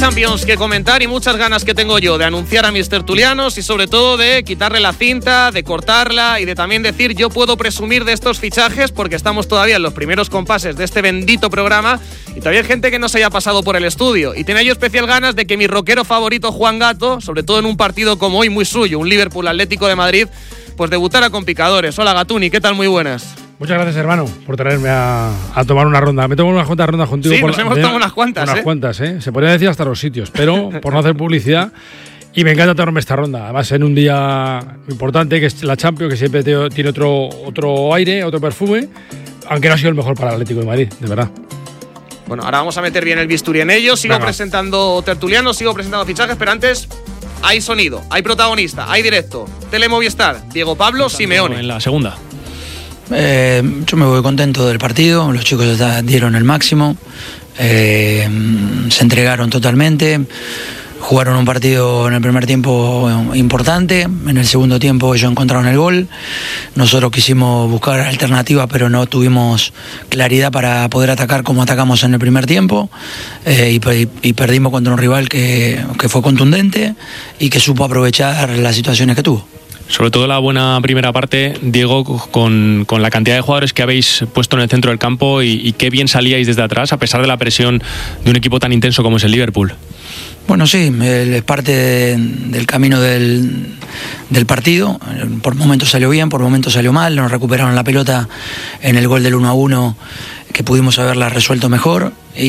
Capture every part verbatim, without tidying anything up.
Champions que comentar y muchas ganas que tengo yo de anunciar a mis tertulianos y sobre todo de quitarle la cinta, de cortarla y de también decir yo puedo presumir de estos fichajes porque estamos todavía en los primeros compases de este bendito programa y todavía hay gente que no se haya pasado por el estudio y tenía yo especial ganas de que mi rockero favorito Juan Gato, sobre todo en un partido como hoy muy suyo, un Liverpool Atlético de Madrid, pues debutara con picadores. Hola Gatuni, ¿qué tal? Muy buenas. Muchas gracias, hermano, por traerme a, a tomar una ronda. Me tomo unas cuantas rondas contigo. Sí, por nos la, hemos tomado unas cuantas, Unas ¿eh? cuantas, ¿eh? Se podría decir hasta los sitios, pero por no hacer publicidad. Y me encanta tomarme esta ronda. Además, en un día importante, que es la Champions, que siempre tiene otro, otro aire, otro perfume, aunque no ha sido el mejor para el Atlético de Madrid, de verdad. Bueno, ahora vamos a meter bien el bisturí en ello. Sigo Venga. presentando tertulianos, sigo presentando fichajes, pero antes hay sonido, hay protagonista, hay directo. Telemovistar, Diego Pablo Simeone. En la segunda. Eh, yo me voy contento del partido, los chicos ya dieron el máximo, eh, se entregaron totalmente, jugaron un partido en el primer tiempo importante, en el segundo tiempo ellos encontraron el gol, nosotros quisimos buscar alternativas pero no tuvimos claridad para poder atacar como atacamos en el primer tiempo, eh, y, y perdimos contra un rival que, que fue contundente y que supo aprovechar las situaciones que tuvo. Sobre todo la buena primera parte, Diego, con, con la cantidad de jugadores que habéis puesto en el centro del campo y, y qué bien salíais desde atrás, a pesar de la presión de un equipo tan intenso como es el Liverpool. Bueno, sí, es parte de, del camino del, del partido. Por momentos salió bien, por momentos salió mal. Nos recuperaron la pelota en el gol del uno a uno, que pudimos haberla resuelto mejor.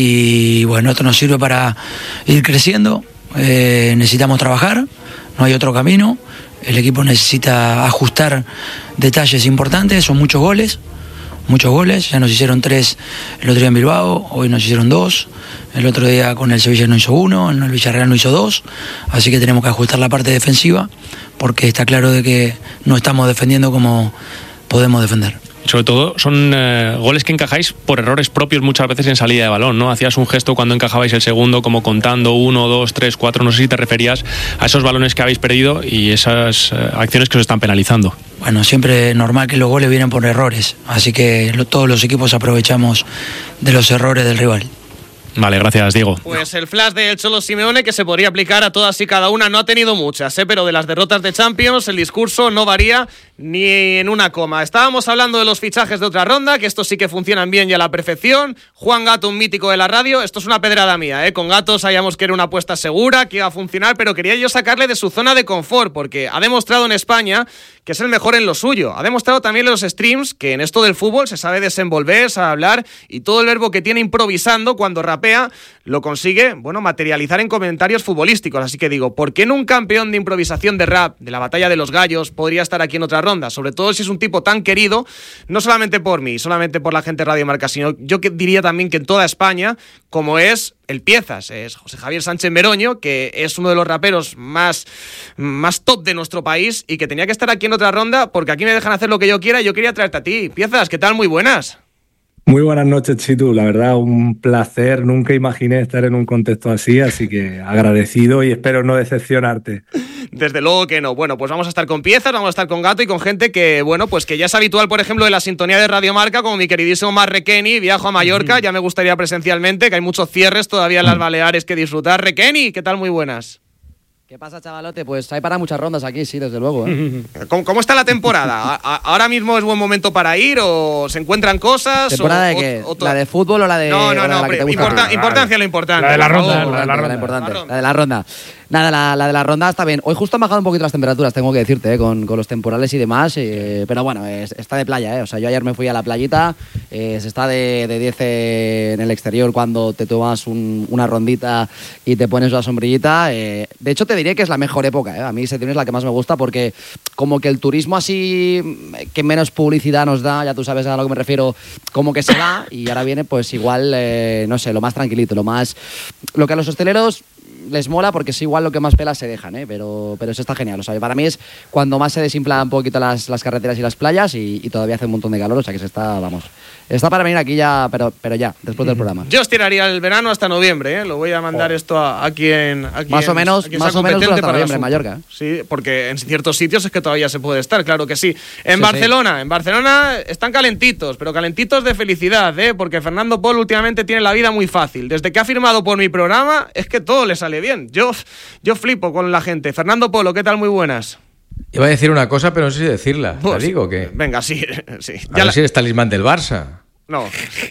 Y bueno, esto nos sirve para ir creciendo. Eh, necesitamos trabajar, no hay otro camino. El equipo necesita ajustar detalles importantes, son muchos goles, muchos goles, ya nos hicieron tres el otro día en Bilbao, hoy nos hicieron dos, el otro día con el Sevilla no hizo uno, el Villarreal no hizo dos, así que tenemos que ajustar la parte defensiva, porque está claro de que no estamos defendiendo como podemos defender. Sobre todo son eh, goles que encajáis por errores propios muchas veces en salida de balón, ¿no? Hacías un gesto cuando encajabais el segundo, como contando uno, dos, tres, cuatro, no sé si te referías a esos balones que habéis perdido y esas eh, acciones que os están penalizando. Bueno, siempre es normal que los goles vienen por errores, así que lo, todos los equipos aprovechamos de los errores del rival. Vale, gracias, Diego. Pues el flash del Cholo Simeone que se podría aplicar a todas y cada una, no ha tenido muchas, ¿eh? Pero de las derrotas de Champions el discurso no varía ni en una coma. Estábamos hablando de los fichajes de otra ronda, que estos sí que funcionan bien y a la perfección. Juan Gato, un mítico de la radio. Esto es una pedrada mía, ¿eh? Con Gato sabíamos que era una apuesta segura, que iba a funcionar, pero quería yo sacarle de su zona de confort, porque ha demostrado en España que es el mejor en lo suyo. Ha demostrado también en los streams que en esto del fútbol se sabe desenvolver, sabe hablar, y todo el verbo que tiene improvisando cuando rapea lo consigue, bueno, materializar en comentarios futbolísticos. Así que digo, ¿por qué no un campeón de improvisación de rap de la Batalla de los Gallos podría estar aquí en otra ronda? Sobre todo si es un tipo tan querido, no solamente por mí, solamente por la gente de Radio Marca, sino yo que diría también que en toda España, como es el Piezas, es José Javier Sánchez Meroño, que es uno de los raperos más, más top de nuestro país y que tenía que estar aquí en otra ronda porque aquí me dejan hacer lo que yo quiera y yo quería traerte a ti. Piezas, ¿qué tal? Muy buenas. Muy buenas noches, Chitu. La verdad, un placer. Nunca imaginé estar en un contexto así, así que agradecido y espero no decepcionarte. Desde luego que no. Bueno, pues vamos a estar con Piezas, vamos a estar con Gato y con gente que, bueno, pues que ya es habitual, por ejemplo, de la sintonía de Radio Marca, como mi queridísimo Mar Requeni. Viajo a Mallorca, mm. ya me gustaría presencialmente, que hay muchos cierres todavía en las Baleares que disfrutar. Requeni, ¿qué tal? Muy buenas. ¿Qué pasa, chavalote? Pues hay para muchas rondas aquí, sí, desde luego, ¿eh? ¿Cómo, ¿Cómo está la temporada? ¿A, a, ¿Ahora mismo es buen momento para ir o se encuentran cosas? ¿Temporada o, de qué? O, o ¿La de fútbol o la de...? No, no, no, la que te gusta? Importa, importancia lo importante. La de la ronda, favor, la de la ronda. La importante, la de la ronda. Nada, la, la de la ronda está bien. Hoy justo han bajado un poquito las temperaturas, tengo que decirte, ¿eh? con, con los temporales y demás. Eh, pero bueno, es, está de playa, ¿eh? O sea, yo ayer me fui a la playita, eh, se está de, de diez en el exterior cuando te tomas un, una rondita y te pones la sombrillita. Eh, de hecho, te diré que es la mejor época, ¿eh? A mí septiembre es la que más me gusta porque como que el turismo así que menos publicidad nos da, ya tú sabes a lo que me refiero, como que se va y ahora viene pues igual, eh, no sé, lo más tranquilito, lo más... Lo que a los hosteleros les mola porque es igual lo que más pelas se dejan, ¿eh? pero, pero eso está genial. O sea, para mí es cuando más se desinflan un poquito las, las carreteras y las playas y, y todavía hace un montón de calor, o sea que se está, vamos, está para venir aquí ya, pero, pero ya, después del programa. Yo estiraría el verano hasta noviembre, ¿eh? Lo voy a mandar oh. esto a, a quien... A quien más o menos, más o menos hasta noviembre en Mallorca. ¿eh? Sí, porque en ciertos sitios es que todavía se puede estar, claro que sí. En sí, Barcelona, sí. en Barcelona están calentitos, pero calentitos de felicidad, ¿eh? Porque Fernando Pol últimamente tiene la vida muy fácil. Desde que ha firmado por mi programa, es que todo le sale bien. Yo, yo flipo con la gente. Fernando Polo, ¿qué tal? Muy buenas. Iba a decir una cosa, pero no sé si decirla. Pues, ¿Te digo que? Venga, sí. sí. A Ya ver la... si eres talismán del Barça. No.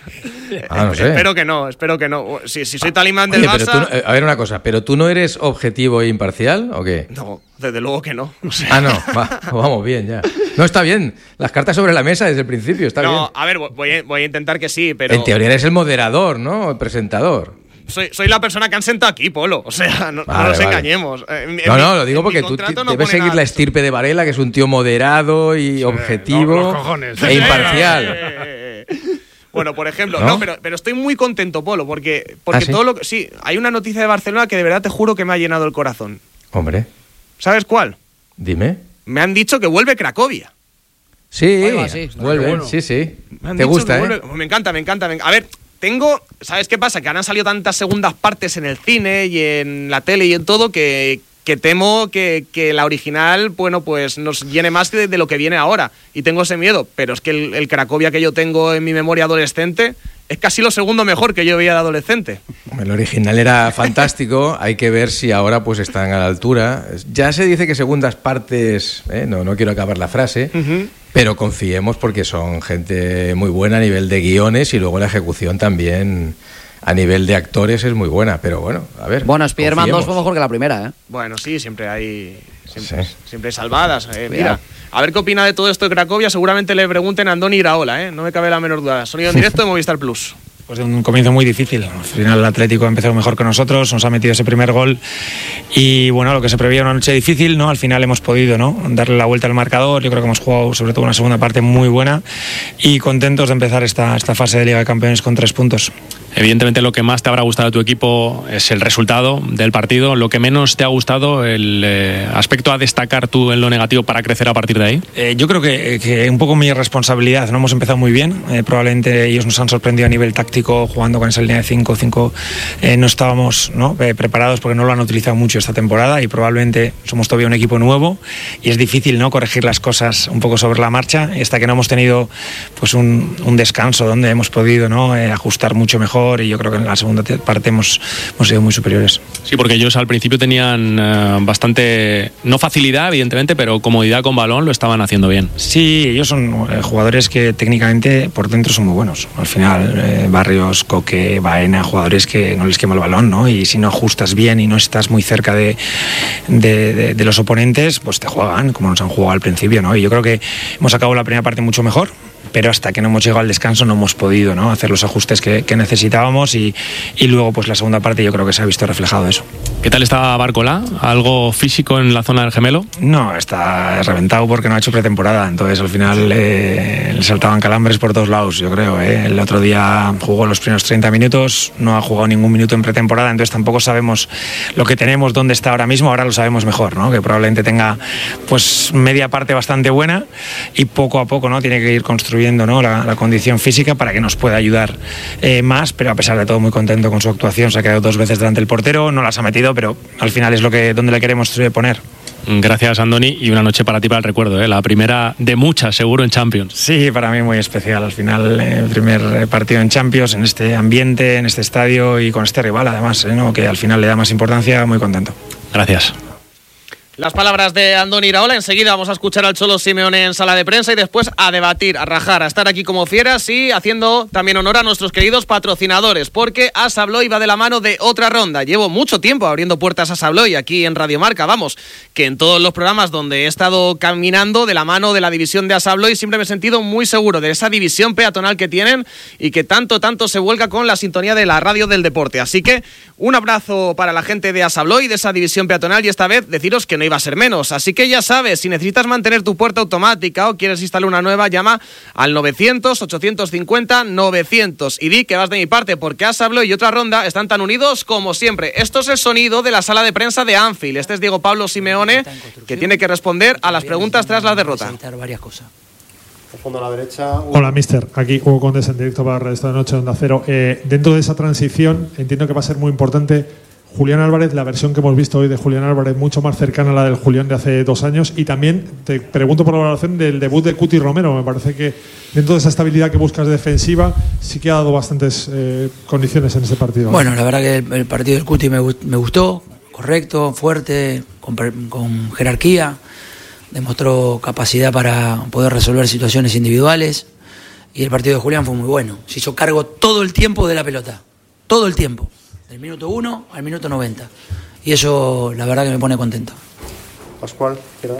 Ah, no sé. Espero que no, espero que no. Si, si soy talismán del Oye, Barça... pero tú, a ver una cosa, ¿pero tú no eres objetivo e imparcial o qué? No, desde luego que no. O sea... Ah, no, va, vamos bien ya. No, está bien. Las cartas sobre la mesa desde el principio, está no, bien. No, a ver, voy a, voy a intentar que sí, pero... En teoría eres el moderador, ¿no? El presentador. Soy, soy la persona que han sentado aquí, Polo. O sea, no, vale, no nos vale. engañemos. En, no, en no, mi, lo digo porque tú no debes seguir nada. la estirpe de Varela, que es un tío moderado y sí, objetivo los cojones. e imparcial. Eh, eh, eh. Bueno, por ejemplo, ¿no? no, pero, pero estoy muy contento, Polo, porque, porque ¿Ah, sí? todo lo que... Sí, hay una noticia de Barcelona que de verdad te juro que me ha llenado el corazón. Hombre, ¿Sabes cuál? dime. Me han dicho que vuelve Cracovia. Sí, va, sí. vuelve, Bueno. sí, sí. Me han Te dicho gusta, que ¿eh? vuelve- Me encanta, me encanta, me encanta. A ver, tengo... ¿Sabes qué pasa? Que ahora han salido tantas segundas partes en el cine y en la tele y en todo que, que temo que, que la original, bueno, pues nos llene más de, de lo que viene ahora. Y tengo ese miedo. Pero es que el, el Cracovia que yo tengo en mi memoria adolescente es casi lo segundo mejor que yo veía de adolescente. El original era fantástico, hay que ver si ahora pues están a la altura. Ya se dice que segundas partes, ¿eh? no, no quiero acabar la frase, Uh-huh. pero confiemos porque son gente muy buena a nivel de guiones y luego la ejecución también a nivel de actores es muy buena, pero bueno, a ver. Bueno, Spider-Man dos confiemos. fue mejor que la primera, ¿eh? Bueno, sí, siempre hay... Siempre, Sí. siempre hay salvadas. Eh, Cuidado. mira, a ver qué opina de todo esto de Cracovia. Seguramente le pregunten a Andoni Iraola, ¿eh? No me cabe la menor duda. Sonido en directo de Movistar Plus. Pues de un comienzo muy difícil. Al final el Atlético ha empezado mejor que nosotros, nos ha metido ese primer gol y bueno, lo que se preveía una noche difícil, ¿no? Al final hemos podido, ¿no? Darle la vuelta al marcador. Yo creo que hemos jugado sobre todo una segunda parte muy buena y contentos de empezar esta, esta fase de Liga de Campeones con tres puntos. Evidentemente lo que más te habrá gustado a tu equipo es el resultado del partido. Lo que menos te ha gustado, el eh, aspecto a destacar tú en lo negativo para crecer a partir de ahí. Eh, yo creo que, que un poco mi responsabilidad. No hemos empezado muy bien. Eh, probablemente ellos nos han sorprendido a nivel táctico jugando con esa línea de cinco cinco. Eh, no estábamos, ¿no? Eh, preparados porque no lo han utilizado mucho esta temporada y probablemente somos todavía un equipo nuevo y es difícil, ¿no? Corregir las cosas un poco sobre la marcha hasta que no hemos tenido pues un, un descanso donde hemos podido, ¿no? eh, ajustar mucho mejor y yo creo que en la segunda parte hemos, hemos sido muy superiores. Sí, porque ellos al principio tenían eh, bastante, no facilidad evidentemente, pero comodidad con balón, lo estaban haciendo bien. Sí, ellos son eh, jugadores que técnicamente por dentro son muy buenos. Al final, eh, Barrios, Coque, Baena, jugadores que no les quema el balón, ¿no? Y si no ajustas bien y no estás muy cerca de, de, de, de los oponentes, pues te juegan como nos han jugado al principio, ¿no? Y yo creo que hemos acabado la primera parte mucho mejor, pero hasta que no hemos llegado al descanso no hemos podido, ¿no? hacer los ajustes que, que necesitábamos y, y luego pues la segunda parte yo creo que se ha visto reflejado eso. ¿Qué tal está Barcola? ¿Algo físico en la zona del gemelo? No, está reventado porque no ha hecho pretemporada, entonces al final eh, le saltaban calambres por todos lados, yo creo. ¿eh? El otro día jugó los primeros treinta minutos, no ha jugado ningún minuto en pretemporada, entonces tampoco sabemos lo que tenemos, dónde está ahora mismo, ahora lo sabemos mejor, ¿no? Que probablemente tenga pues media parte bastante buena y poco a poco, ¿no? Tiene que ir construyendo, ¿no? la, la condición física para que nos pueda ayudar eh, más, pero a pesar de todo muy contento con su actuación. Se ha quedado dos veces delante del portero, no las ha metido, pero al final es lo que donde le queremos poner. Gracias, Andoni, y una noche para ti para el recuerdo, ¿eh? La primera de muchas seguro en Champions. Sí, para mí muy especial. Al final, el eh, primer partido en Champions, en este ambiente, en este estadio y con este rival además, ¿eh? ¿no? Que al final le da más importancia, muy contento. Gracias. Las palabras de Andoni Iraola. Enseguida vamos a escuchar al Cholo Simeone en sala de prensa y después a debatir, a rajar, a estar aquí como fieras y haciendo también honor a nuestros queridos patrocinadores, porque Assa Abloy va de la mano de otra ronda. Llevo mucho tiempo abriendo puertas a Assa Abloy aquí en Radio Marca, vamos, que en todos los programas donde he estado caminando de la mano de la división de Assa Abloy siempre me he sentido muy seguro de esa división peatonal que tienen y que tanto, tanto se vuelca con la sintonía de la radio del deporte. Así que un abrazo para la gente de Assa Abloy, de esa división peatonal, y esta vez deciros que no no iba a ser menos. Así que ya sabes, si necesitas mantener tu puerta automática o quieres instalar una nueva, llama al novecientos, ochocientos cincuenta, novecientos y di que vas de mi parte, porque Asablo y Otra Ronda están tan unidos como siempre. Esto es el sonido de la sala de prensa de Anfield. Este es Diego Pablo Simeone, que tiene que responder a las preguntas tras la derrota. Varias cosas. Fondo a la derecha. Hola, mister. Aquí Hugo Condes en directo para Esta Noche Onda Cero. Eh, dentro de esa transición, entiendo que va a ser muy importante Julián Álvarez, la versión que hemos visto hoy de Julián Álvarez, mucho más cercana a la del Julián de hace dos años. Y también te pregunto por la valoración del debut de Cuti Romero. Me parece que dentro de esa estabilidad que buscas defensiva, sí que ha dado bastantes eh, condiciones en este partido. Bueno, la verdad que el, el partido del Cuti me, me gustó, correcto, fuerte, con, con jerarquía. Demostró capacidad para poder resolver situaciones individuales y el partido de Julián fue muy bueno. Se hizo cargo todo el tiempo de la pelota, todo el tiempo, del minuto uno al minuto noventa. Y eso la verdad que me pone contento. Pascual, ¿qué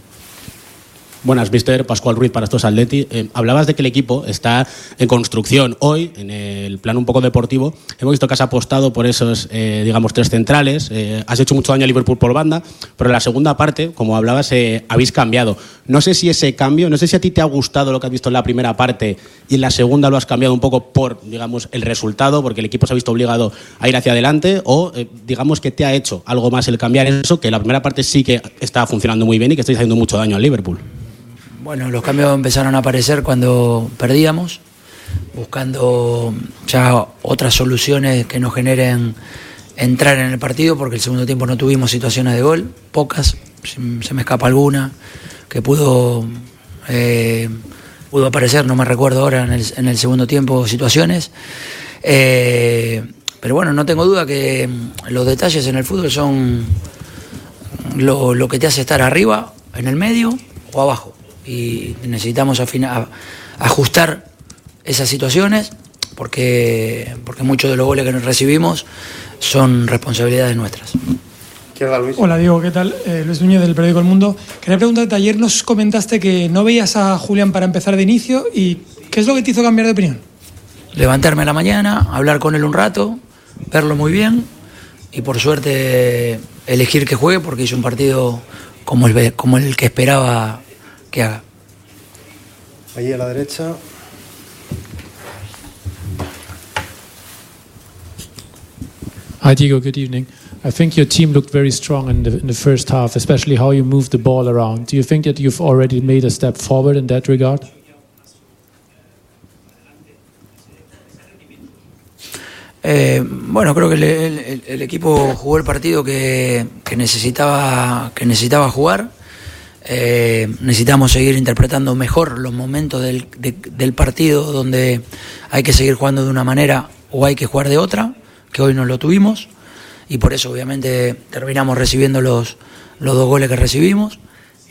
Buenas, mister Pascual Ruiz para estos Atleti. Eh, hablabas de que el equipo está en construcción. Hoy, en el plano un poco deportivo, hemos visto que has apostado por esos, eh, digamos, tres centrales. Eh, has hecho mucho daño a Liverpool por banda, pero en la segunda parte, como hablabas, eh, habéis cambiado. No sé si ese cambio, no sé si a ti te ha gustado lo que has visto en la primera parte y en la segunda lo has cambiado un poco por, digamos, el resultado, porque el equipo se ha visto obligado a ir hacia adelante, o, eh, digamos, que te ha hecho algo más el cambiar eso, que la primera parte sí que está funcionando muy bien y que estáis haciendo mucho daño al Liverpool. Bueno, los cambios empezaron a aparecer cuando perdíamos, buscando ya otras soluciones que nos generen entrar en el partido, porque el segundo tiempo no tuvimos situaciones de gol, pocas, se me escapa alguna, que pudo, eh, pudo aparecer, no me recuerdo ahora en el, en el segundo tiempo situaciones. Eh, pero bueno, no tengo duda que los detalles en el fútbol son lo, lo que te hace estar arriba, en el medio o abajo. Y necesitamos afinar, ajustar esas situaciones porque, porque muchos de los goles que nos recibimos son responsabilidades nuestras. Hola Diego, ¿qué tal? Eh, Luis Núñez del periódico El Mundo. Quería preguntarte, ayer nos comentaste que no veías a Julián para empezar de inicio y ¿qué es lo que te hizo cambiar de opinión? Levantarme a la mañana, hablar con él un rato, verlo muy bien y por suerte elegir que juegue porque hizo un partido como el, como el que esperaba que haga. Allí a la derecha. Hi Diego, good evening. I think your team looked very strong in the, in the first half, especially how you moved the ball around. Do you think that you've already made a step forward in that regard? Eh, bueno, creo que el, el, el equipo jugó el partido que, que necesitaba que necesitaba jugar. Eh, necesitamos seguir interpretando mejor los momentos del, de, del partido donde hay que seguir jugando de una manera o hay que jugar de otra, que hoy no lo tuvimos y por eso obviamente terminamos recibiendo los, los dos goles que recibimos.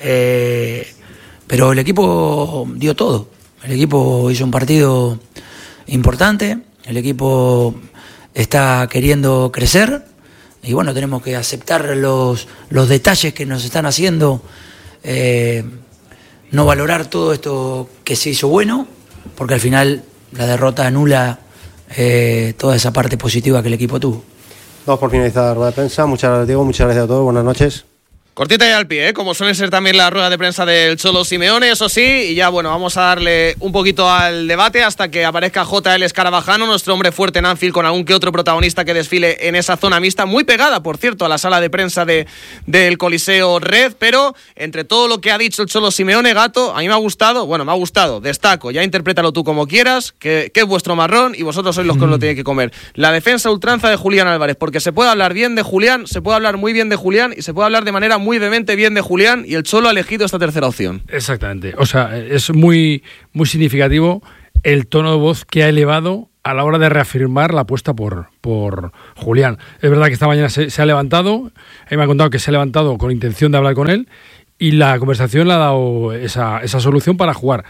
Eh, pero el equipo dio todo, el equipo hizo un partido importante, el equipo está queriendo crecer y bueno, tenemos que aceptar los, los detalles que nos están haciendo. Eh, no valorar todo esto que se hizo bueno, porque al final la derrota anula eh, toda esa parte positiva que el equipo tuvo. Vamos por finalizar la rueda de prensa. Muchas gracias, Diego. Muchas gracias a todos. Buenas noches. Cortita y al pie, ¿eh? Como suele ser también la rueda de prensa del Cholo Simeone, eso sí, y ya bueno, vamos a darle un poquito al debate hasta que aparezca J L Escarabajano, nuestro hombre fuerte en Anfield, con algún que otro protagonista que desfile en esa zona mixta, muy pegada, por cierto, a la sala de prensa de, del Coliseo Red, pero entre todo lo que ha dicho el Cholo Simeone, Gato, a mí me ha gustado, bueno, me ha gustado, destaco, ya interprétalo tú como quieras, que, que es vuestro marrón y vosotros sois los que os lo tenéis que comer. La defensa ultranza de Julián Álvarez, porque se puede hablar bien de Julián, se puede hablar muy bien de Julián y se puede hablar de manera muy vehemente bien de Julián y el Cholo ha elegido esta tercera opción. Exactamente, o sea, es muy, muy significativo el tono de voz que ha elevado a la hora de reafirmar la apuesta por, por Julián. Es verdad que esta mañana se, se ha levantado, a mí me ha contado que se ha levantado con intención de hablar con él y la conversación le ha dado esa, esa solución para jugar.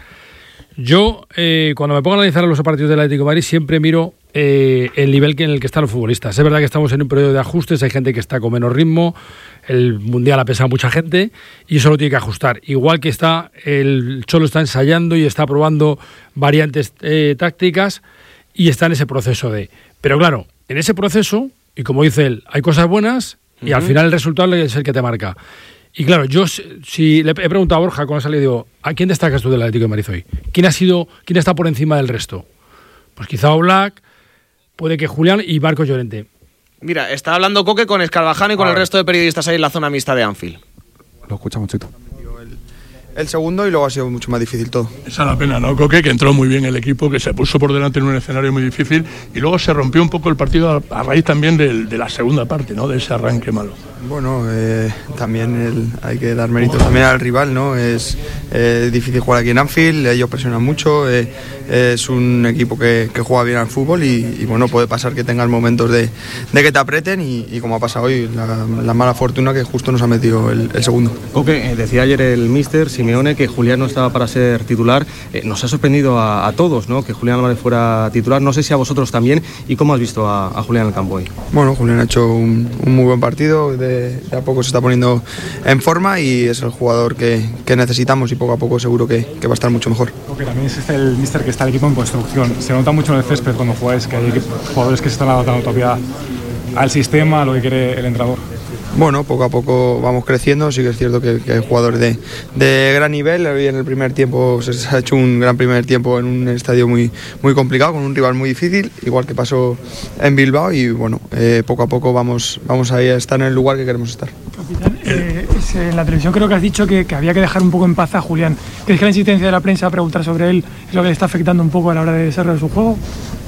Yo, eh, cuando me pongo a analizar los partidos del Atlético de Madrid, siempre miro eh, el nivel que, en el que están los futbolistas. Es verdad que estamos en un periodo de ajustes, hay gente que está con menos ritmo, el Mundial ha pesado a mucha gente y eso lo tiene que ajustar. Igual que está el Cholo está ensayando y está probando variantes eh, tácticas y está en ese proceso de... Pero claro, en ese proceso, y como dice él, hay cosas buenas y uh-huh. al final el resultado es el que te marca. Y claro, yo si le he preguntado a Borja cuando salió, digo, ¿a quién destacas tú del Atlético de Madrid hoy? ¿Quién ha sido, quién está por encima del resto? Pues quizá Oblak, puede que Julián y Marcos Llorente. Mira, está hablando Coque con Escarvajano y con el resto de periodistas ahí en la zona mixta de Anfield. Lo escuchamos, Chito. El segundo y luego ha sido mucho más difícil todo. Esa es la pena, ¿no, Coque? Que entró muy bien el equipo, que se puso por delante en un escenario muy difícil y luego se rompió un poco el partido a, a raíz también de, de la segunda parte, ¿no? De ese arranque malo. Bueno, eh, también el, hay que dar méritos también al rival, ¿no? Es eh, difícil jugar aquí en Anfield, ellos presionan mucho, eh, es un equipo que, que juega bien al fútbol y, y bueno, puede pasar que tengan momentos de, de que te aprieten y, y como ha pasado hoy, la, la mala fortuna que justo nos ha metido el, el segundo. Coque, eh, decía ayer el míster Simeone que Julián no estaba para ser titular, eh, nos ha sorprendido a, a todos, ¿no? Que Julián Álvarez fuera titular, no sé si a vosotros también, y cómo has visto a, a Julián en el campo hoy. Bueno, Julián ha hecho un, un muy buen partido, de, de a poco se está poniendo en forma y es el jugador que, que necesitamos y poco a poco seguro que, que va a estar mucho mejor. Porque también es este el míster que está el equipo en construcción, se nota mucho en el césped cuando jugáis que hay jugadores que se están adaptando todavía al sistema, a lo que quiere el entrenador. Bueno, poco a poco vamos creciendo, sí que es cierto que, que hay jugadores de, de gran nivel, hoy en el primer tiempo se ha hecho un gran primer tiempo en un estadio muy, muy complicado, con un rival muy difícil, igual que pasó en Bilbao y bueno, eh, poco a poco vamos, vamos a estar en el lugar que queremos estar. Capitán, eh, en la televisión creo que has dicho que, que había que dejar un poco en paz a Julián. ¿Crees que la insistencia de la prensa a preguntar sobre él es lo que le está afectando un poco a la hora de desarrollar su juego?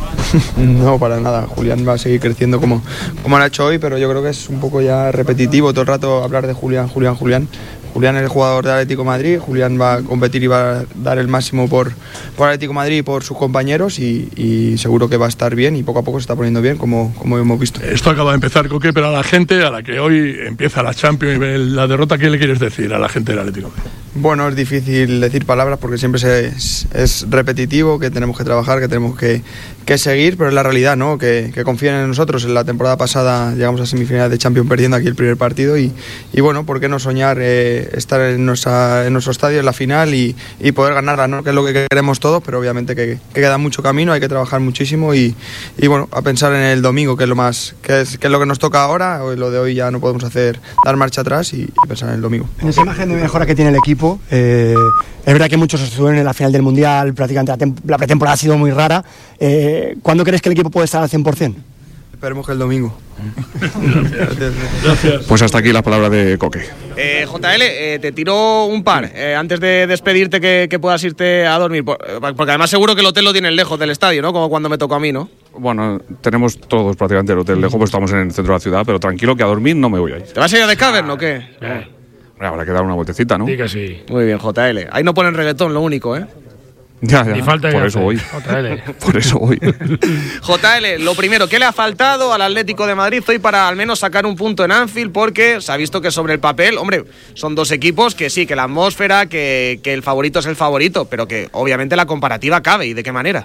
No, para nada. Julián va a seguir creciendo como, como lo ha hecho hoy, pero yo creo que es un poco ya repetitivo todo el rato hablar de Julián, Julián, Julián. Julián es el jugador de Atlético de Madrid, Julián va a competir y va a dar el máximo por, por Atlético de Madrid y por sus compañeros y, y seguro que va a estar bien y poco a poco se está poniendo bien como, como hemos visto. Esto acaba de empezar, Coque, pero a la gente a la que hoy empieza la Champions y ve la derrota, ¿qué le quieres decir a la gente del Atlético de Madrid? Bueno, es difícil decir palabras porque siempre se, es, es repetitivo, que tenemos que trabajar, que tenemos que, que seguir, pero es la realidad, ¿no? Que, que confíen en nosotros. En la temporada pasada llegamos a semifinales de Champions perdiendo aquí el primer partido y, y bueno, ¿por qué no soñar eh, estar en, nuestra, en nuestro estadio en la final y, y poder ganarla, ¿no? Que es lo que queremos todos, pero obviamente que, que queda mucho camino, hay que trabajar muchísimo y, y bueno, a pensar en el domingo, que es lo más, que es, que es lo que nos toca ahora, lo de hoy ya no podemos hacer, dar marcha atrás y, y pensar en el domingo. En esa imagen de mejora que tiene el equipo, Eh, es verdad que muchos estuvieron en la final del Mundial, prácticamente la, la pretemporada ha sido muy rara. Eh, ¿Cuándo crees que el equipo puede estar al cien por ciento? Esperemos que el domingo. Gracias. Gracias. Pues hasta aquí la palabra de Coque. Eh, J L, eh, te tiro un par eh, antes de despedirte que, que puedas irte a dormir, porque además seguro que el hotel lo tienen lejos del estadio, ¿no? Como cuando me tocó a mí, ¿no? Bueno, tenemos todos prácticamente el hotel lejos, pues estamos en el centro de la ciudad, pero tranquilo que a dormir no me voy a ir. ¿Te vas a ir a The Cavern o qué? Eh. Habrá que dar una vueltecita, ¿no? Sí que sí. Muy bien, J L. Ahí no ponen reggaetón, lo único, ¿eh? Ya, ya. Ni falta por que eso hace. voy. J L. Por eso voy. J L, lo primero, ¿qué le ha faltado al Atlético de Madrid hoy para al menos sacar un punto en Anfield? Porque se ha visto que sobre el papel, hombre, son dos equipos que sí, que la atmósfera, que, que el favorito es el favorito, pero que obviamente la comparativa cabe. ¿Y de qué manera?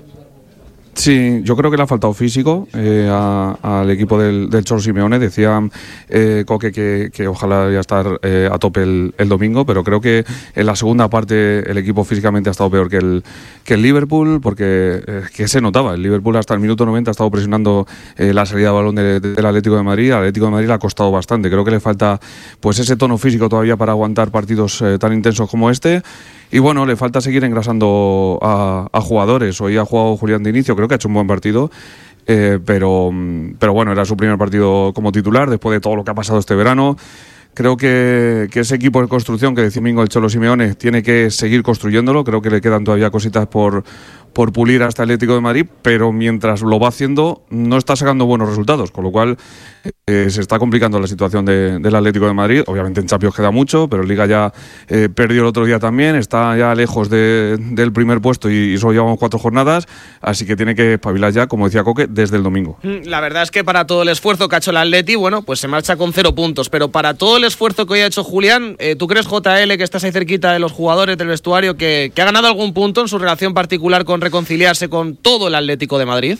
Sí, yo creo que le ha faltado físico eh, a, al equipo del, del Cholo Simeone. Decía eh, Coque que, que ojalá ya estar eh, a tope el, el domingo, pero creo que en la segunda parte el equipo físicamente ha estado peor que el, que el Liverpool, porque eh, que se notaba. El Liverpool hasta el minuto noventa ha estado presionando eh, la salida de balón de, de, del Atlético de Madrid. Al Atlético de Madrid le ha costado bastante. Creo que le falta pues ese tono físico todavía para aguantar partidos eh, tan intensos como este. Y bueno, le falta seguir engrasando a, a jugadores. Hoy ha jugado Julián de inicio, creo que ha hecho un buen partido, eh, pero, pero bueno, era su primer partido como titular después de todo lo que ha pasado este verano. Creo que, que ese equipo de construcción que decía Domingo el Cholo Simeone tiene que seguir construyéndolo. Creo que le quedan todavía cositas por, por pulir hasta el Atlético de Madrid, pero mientras lo va haciendo no está sacando buenos resultados, con lo cual eh, se está complicando la situación de, del Atlético de Madrid. Obviamente en Champions queda mucho, pero en Liga ya eh, perdió el otro día también, está ya lejos de, del primer puesto y, y solo llevamos cuatro jornadas, así que tiene que espabilar ya, como decía Coque, desde el domingo. La verdad es que para todo el esfuerzo que ha hecho el Atleti, bueno, pues se marcha con cero puntos, pero para todo el esfuerzo que hoy ha hecho Julián, eh, ¿tú crees, J L, que estás ahí cerquita de los jugadores del vestuario, que, que ha ganado algún punto en su relación particular con reconciliarse con todo el Atlético de Madrid?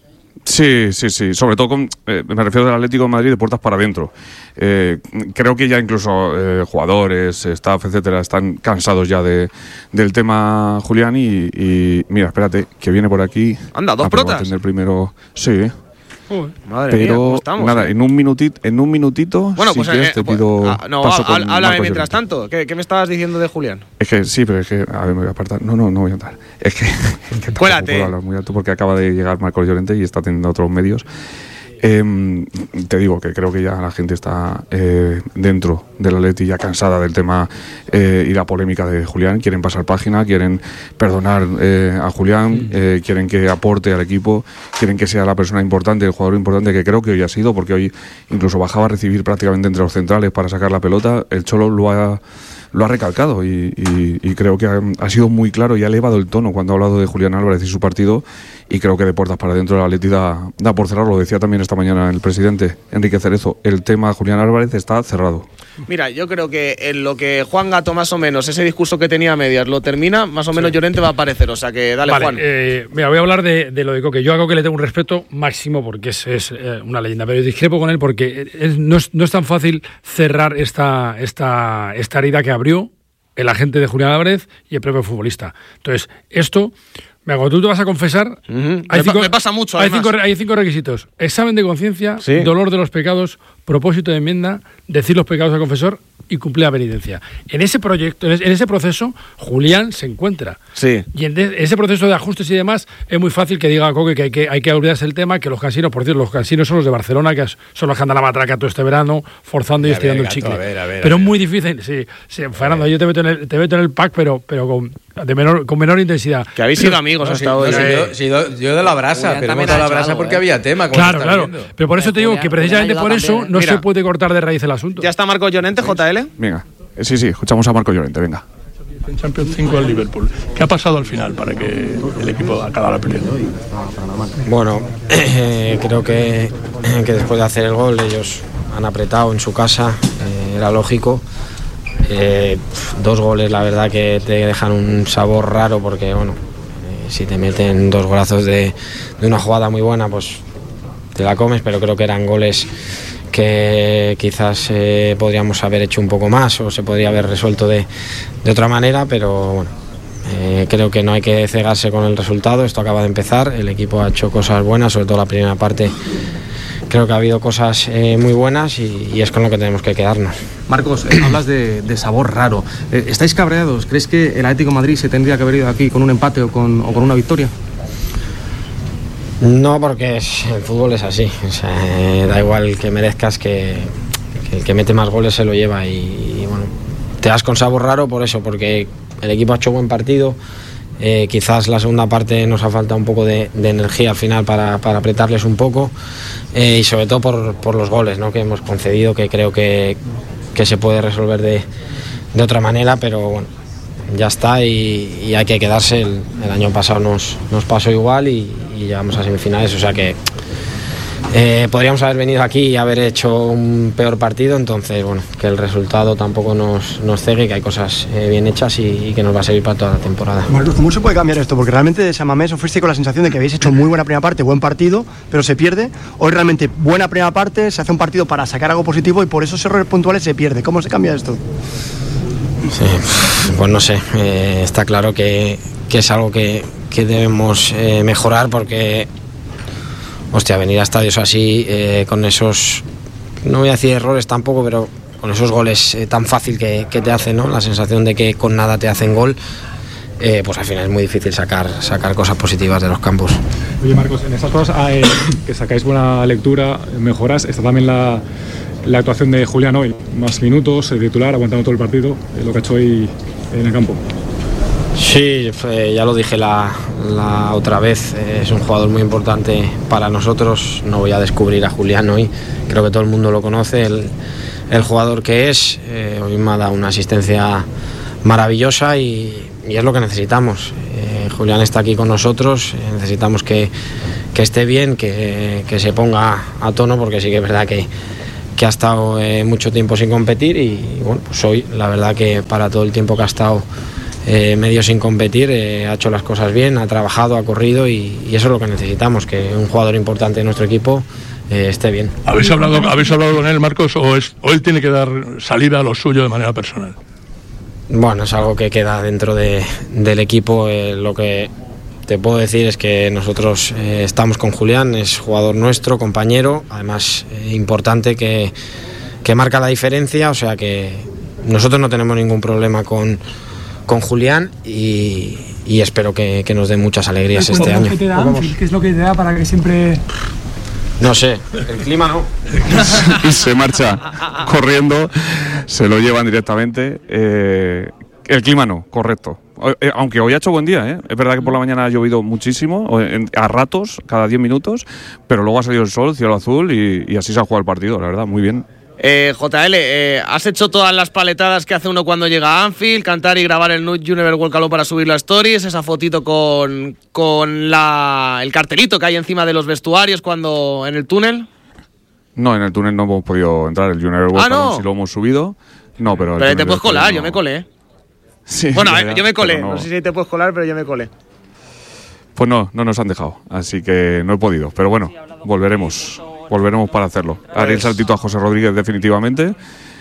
Sí, sí, sí, sobre todo con, eh, me refiero al Atlético de Madrid de puertas para adentro. Eh, creo que ya incluso eh, jugadores, staff, etcétera, están cansados ya de, del tema Julián y, y mira, espérate, que viene por aquí. Anda, dos ah, pero voy a protas. atender primero, sí. Uy, madre pero mía, ¿cómo estamos, nada, eh? en un minutito, en un minutito, Bueno, si pues quieres eh, te pues, pido ah, no, paso há- con háblame Marcos mientras Llorente. tanto. ¿Qué, ¿Qué me estabas diciendo de Julián? Es que sí, pero es que a ver, me voy a apartar. No, no, no voy a entrar. Es que, es que tampoco Cuélate. puedo hablar muy alto porque acaba de llegar Marcos Llorente y está teniendo otros medios. Eh, te digo que creo que ya la gente está eh, dentro del Atleti ya cansada del tema eh, y la polémica de Julián. Quieren pasar página, quieren perdonar eh, a Julián, eh, quieren que aporte al equipo, quieren que sea la persona importante, el jugador importante que creo que hoy ha sido, porque hoy incluso bajaba a recibir prácticamente entre los centrales para sacar la pelota. El Cholo lo ha lo ha recalcado y, y, y creo que ha, ha sido muy claro y ha elevado el tono cuando ha hablado de Julián Álvarez y su partido, y creo que de puertas para adentro la Atleti da, da por cerrarlo. Lo decía también esta mañana el presidente Enrique Cerezo, el tema Julián Álvarez está cerrado. Mira, yo creo que en lo que Juan Gato más o menos, ese discurso que tenía a medias, lo termina, más o menos Sí. Llorente va a aparecer, o sea que dale, Vale, Juan. eh, mira, voy a hablar de, de lo de Coque. Yo a Coque le tengo un respeto máximo porque es, es eh, una leyenda, pero discrepo con él porque es- no, es, no es tan fácil cerrar esta, esta, esta herida que abrió el agente de Julián Álvarez y el propio futbolista. Entonces, esto, mira, cuando tú te vas a confesar, Me pa- me pasa mucho, hay, además. cinco, hay cinco requisitos: examen de conciencia, Sí. dolor de los pecados, propósito de enmienda, decir los pecados al confesor y cumplir la penitencia. En ese proyecto, en ese, en ese proceso, Julián se encuentra. Sí. Y en de- ese proceso de ajustes y demás, es muy fácil que diga Coque que hay que, hay que olvidarse el tema, que los casinos, por cierto, los casinos son los de Barcelona, que es- son los que andan a la matraca todo este verano, forzando y A ver, estirando el gato, chicle. a ver, a ver, pero a es ver. muy difícil, sí, sí, Fernando, yo te meto en el, te meto en el pack, pero, pero con, de menor, con menor intensidad. Que habéis sido amigos No, hasta sí, hoy. no, sí, Eh, yo, sí, yo- yo de la brasa, Julián pero hemos también dado ha la hecho brasa algo, porque ¿eh? había tema. como Claro, se está claro. viendo. Pero por eso te digo Julián- que precisamente Julián por ayuda eso también. no Mira. se puede cortar de raíz el asunto. ¿Ya está Marcos Llorente, J L? Venga, Eh, sí, sí, escuchamos a Marcos Llorente, venga. En Champions cinco al Liverpool. ¿Qué ha pasado al final para que el equipo acabara perdiendo? Bueno, eh, creo que, que después de hacer el gol ellos han apretado en su casa, eh, era lógico. Eh, dos goles, la verdad que te dejan un sabor raro porque, bueno, eh, si te meten dos golazos de, de una jugada muy buena, pues te la comes, pero creo que eran goles que quizás eh, podríamos haber hecho un poco más o se podría haber resuelto de, de otra manera, pero bueno, eh, creo que no hay que cegarse con el resultado, esto acaba de empezar, el equipo ha hecho cosas buenas, sobre todo la primera parte. Creo que ha habido cosas eh, muy buenas y, y es con lo que tenemos que quedarnos. Marcos, eh, hablas de, de sabor raro. Eh, ¿Estáis cabreados? ¿Crees que el Atlético de Madrid se tendría que haber ido aquí con un empate o con, o con una victoria? No, porque es- el fútbol es así. O sea, eh, da igual que merezcas que, que el que mete más goles se lo lleva. Y, y, bueno, te das con sabor raro por eso, porque el equipo ha hecho buen partido. Eh, quizás la segunda parte nos ha faltado un poco de, de energía al final para, para apretarles un poco. Eh, y sobre todo por, por los goles, ¿no?, que hemos concedido, que creo que, que se puede resolver de, de otra manera, pero bueno, ya está y, y hay que quedarse. El, el año pasado nos, nos pasó igual y, y llegamos a semifinales, o sea que eh, podríamos haber venido aquí y haber hecho un peor partido, entonces bueno, que el resultado tampoco nos, nos cegue, que hay cosas eh, bien hechas y, y que nos va a servir para toda la temporada. Marcos, ¿cómo se puede cambiar esto? Porque realmente de San Mamés os fuiste con la sensación de que habéis hecho muy buena primera parte, buen partido, pero se pierde. Hoy realmente buena primera parte, se hace un partido para sacar algo positivo y por esos errores puntuales se pierde. ¿Cómo se cambia esto? Sí, pues no sé, eh, está claro que, que es algo que, que debemos eh, mejorar porque, hostia, venir a estadios así, eh, con esos, no voy a decir errores tampoco, pero con esos goles eh, tan fácil que, que te hacen, ¿no?, la sensación de que con nada te hacen gol, eh, pues al final es muy difícil sacar, sacar cosas positivas de los campos. Oye, Marcos, en estas cosas ah, eh, que sacáis buena lectura, mejoras, está también la, la actuación de Julián hoy. Más minutos, el titular, aguantando todo el partido, eh, lo que ha hecho hoy en el campo. Sí, eh, ya lo dije la, la otra vez, eh, es un jugador muy importante para nosotros, no voy a descubrir a Julián hoy, creo que todo el mundo lo conoce, el, el jugador que es, eh, hoy me ha dado una asistencia maravillosa y, y es lo que necesitamos. Eh, Julián está aquí con nosotros, eh, necesitamos que, que esté bien, que, que se ponga a tono, porque sí que es verdad que, que ha estado eh, mucho tiempo sin competir y, y bueno, pues hoy la verdad que para todo el tiempo que ha estado eh, medio sin competir, eh, ha hecho las cosas bien, ha trabajado, ha corrido y, y eso es lo que necesitamos, que un jugador importante de nuestro equipo eh, esté bien. ¿Habéis hablado, ¿Habéis hablado con él, Marcos, o, es, o él tiene que dar salida a lo suyo de manera personal? Bueno, es algo que queda dentro de, del equipo, eh, lo que te puedo decir es que nosotros eh, estamos con Julián, es jugador nuestro, compañero, además eh, importante que, que marca la diferencia, o sea que nosotros no tenemos ningún problema con, con Julián y, y espero que, que nos dé muchas alegrías este año. ¿Qué te da Anfield? ¿Qué es lo que te da para que siempre...? No sé, el clima no. Y se marcha corriendo, se lo llevan directamente. Eh, el clima no, correcto. Eh, aunque hoy ha hecho buen día, ¿eh? Es verdad que por la mañana ha llovido muchísimo, a ratos, cada diez minutos, pero luego ha salido el sol, cielo azul y, y así se ha jugado el partido, la verdad, muy bien. Eh, J L, eh, has hecho todas las paletadas que hace uno cuando llega a Anfield, cantar y grabar el Universe World Cup para subir las stories, esa fotito con, con la, el cartelito que hay encima de los vestuarios cuando en el túnel. No, en el túnel no hemos podido entrar, el Universe World Cup ah, no. sí lo hemos subido. No, pero, pero te puedes colar, no. Yo me colé. Sí, bueno, ya, ya, yo me colé, no. no no sé si te puedes colar, pero yo me colé. Pues no, no nos han dejado, así que no he podido, pero bueno, volveremos. Volveremos para hacerlo. Haré el saltito a José Rodríguez definitivamente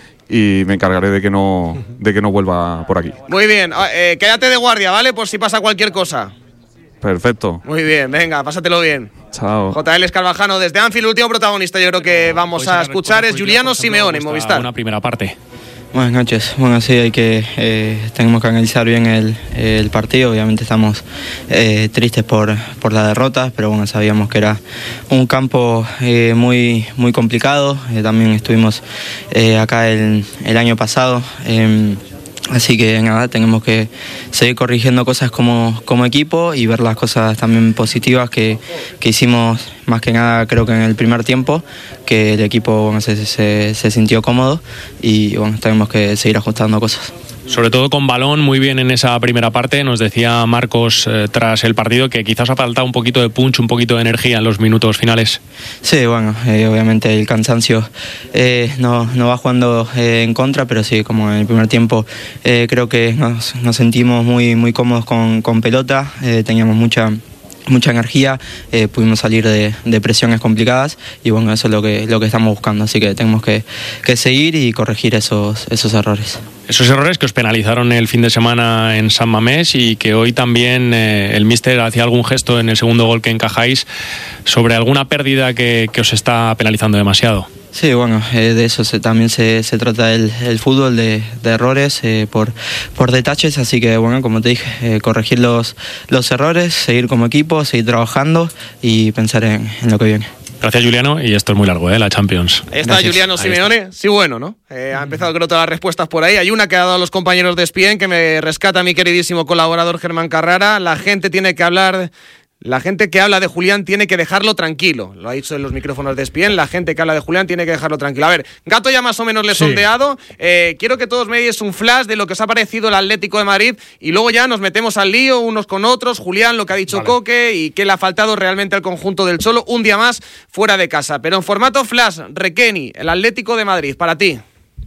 y me encargaré de que no, de que no vuelva por aquí. Muy bien, eh, quédate de guardia, ¿vale? Por si pasa cualquier cosa. Perfecto. Muy bien, venga, pásatelo bien. Chao. J L Escarvajano desde Anfield, último protagonista yo creo que vamos a escuchar es Giuliano Simeone en Movistar. Una primera parte. Buenas noches. Bueno, sí, hay que eh, tenemos que analizar bien el, el partido. Obviamente estamos eh, tristes por, por la derrota, pero bueno, sabíamos que era un campo eh, muy, muy complicado. Eh, también estuvimos eh, acá el, el año pasado. Eh, Así que nada, tenemos que seguir corrigiendo cosas como, como equipo y ver las cosas también positivas que, que hicimos, más que nada creo que en el primer tiempo, que el equipo bueno, se, se, se sintió cómodo y bueno, tenemos que seguir ajustando cosas. Sobre todo con balón, muy bien en esa primera parte. Nos decía Marcos eh, tras el partido que quizás ha faltado un poquito de punch, un poquito de energía en los minutos finales. Sí, bueno, eh, obviamente el cansancio eh, no, no va jugando eh, en contra, pero sí, como en el primer tiempo eh, creo que nos, nos sentimos muy, muy cómodos con, con pelota, eh, teníamos mucha... mucha energía, eh, pudimos salir de, de presiones complicadas y bueno, eso es lo que, lo que estamos buscando, así que tenemos que, que seguir y corregir esos, esos errores. Esos errores que os penalizaron el fin de semana en San Mamés y que hoy también eh, el míster hacía algún gesto en el segundo gol que encajáis sobre alguna pérdida que, que os está penalizando demasiado. Sí, bueno, eh, de eso se, también se, se trata el, el fútbol, de, de errores eh, por, por detalles, así que bueno, como te dije, eh, corregir los, los errores, seguir como equipo, seguir trabajando y pensar en, en lo que viene. Gracias, Giuliano, y esto es muy largo, ¿eh? La Champions. Ahí está Gracias. Giuliano Simeone, está. Sí, bueno, ¿no? Eh, ha empezado creo todas las respuestas por ahí. Hay una que ha dado a los compañeros de E S P N que me rescata mi queridísimo colaborador Germán Carrara. La gente tiene que hablar... La gente que habla de Julián tiene que dejarlo tranquilo. Lo ha dicho en los micrófonos de E S P N. La gente que habla de Julián tiene que dejarlo tranquilo. A ver, Gato ya más o menos le he sí. sondeado. Eh, quiero que todos me deis un flash de lo que os ha parecido el Atlético de Madrid y luego ya nos metemos al lío unos con otros. Julián, lo que ha dicho vale. Coque y qué le ha faltado realmente al conjunto del Cholo un día más fuera de casa. Pero en formato flash, Requeni, el Atlético de Madrid, para ti.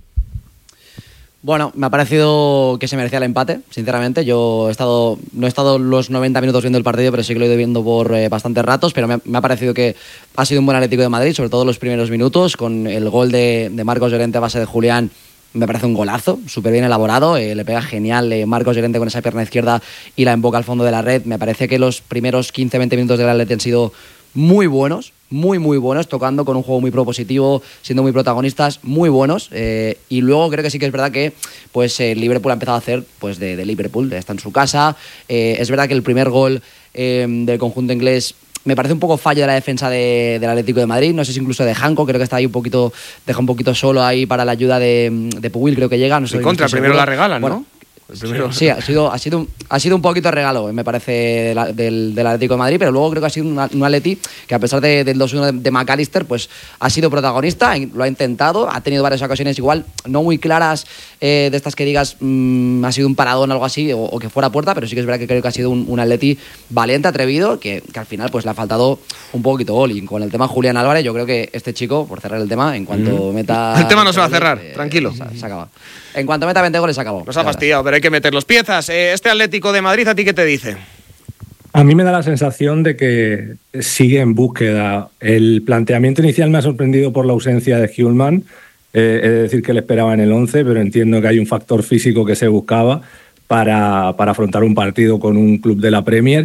Bueno, me ha parecido que se merecía el empate, sinceramente. Yo he estado, no he estado los noventa minutos viendo el partido, pero sí que lo he ido viendo por eh, bastantes ratos, pero me ha, me ha parecido que ha sido un buen Atlético de Madrid, sobre todo los primeros minutos, con el gol de, de Marcos Llorente a base de Julián. Me parece un golazo, súper bien elaborado, eh, le pega genial eh, Marcos Llorente con esa pierna izquierda y la emboca al fondo de la red. Me parece que los primeros quince veinte minutos del Atlético han sido muy buenos, muy muy buenos, tocando con un juego muy propositivo, siendo muy protagonistas, muy buenos, eh, y luego creo que sí que es verdad que pues el Liverpool ha empezado a hacer pues de, de Liverpool, está en su casa, eh, es verdad que el primer gol eh, del conjunto inglés me parece un poco fallo de la defensa de, del Atlético de Madrid, no sé si incluso de Hanco, creo que está ahí un poquito, deja un poquito solo ahí para la ayuda de, de Pubil, creo que llega, no sé. El contra, no primero seguro. La regalan, bueno, ¿no? Primero. Sí, ha sido, ha, sido, ha sido un poquito regalo, me parece, del, del Atlético de Madrid, pero luego creo que ha sido un, un Atleti que a pesar de, del dos uno de, de McAllister, pues ha sido protagonista, lo ha intentado, ha tenido varias ocasiones igual, no muy claras, eh, de estas que digas mmm, ha sido un paradón o algo así, o, o que fuera puerta, pero sí que es verdad que creo que ha sido un, un Atleti valiente, atrevido, que, que al final pues le ha faltado un poquito gol. Y con el tema Julián Álvarez, yo creo que este chico, por cerrar el tema, en cuanto mm. meta... El tema no se va a cerrar, eh, tranquilo. Se, se acaba. En cuanto meta veinte goles, se acabó. Nos ha fastidiado, pero hay que meter los piezas. Este Atlético de Madrid, ¿a ti qué te dice? A mí me da la sensación de que sigue en búsqueda. El planteamiento inicial me ha sorprendido por la ausencia de Hjulman. Eh, he de decir que le esperaba en el once, pero entiendo que hay un factor físico que se buscaba para, para afrontar un partido con un club de la Premier.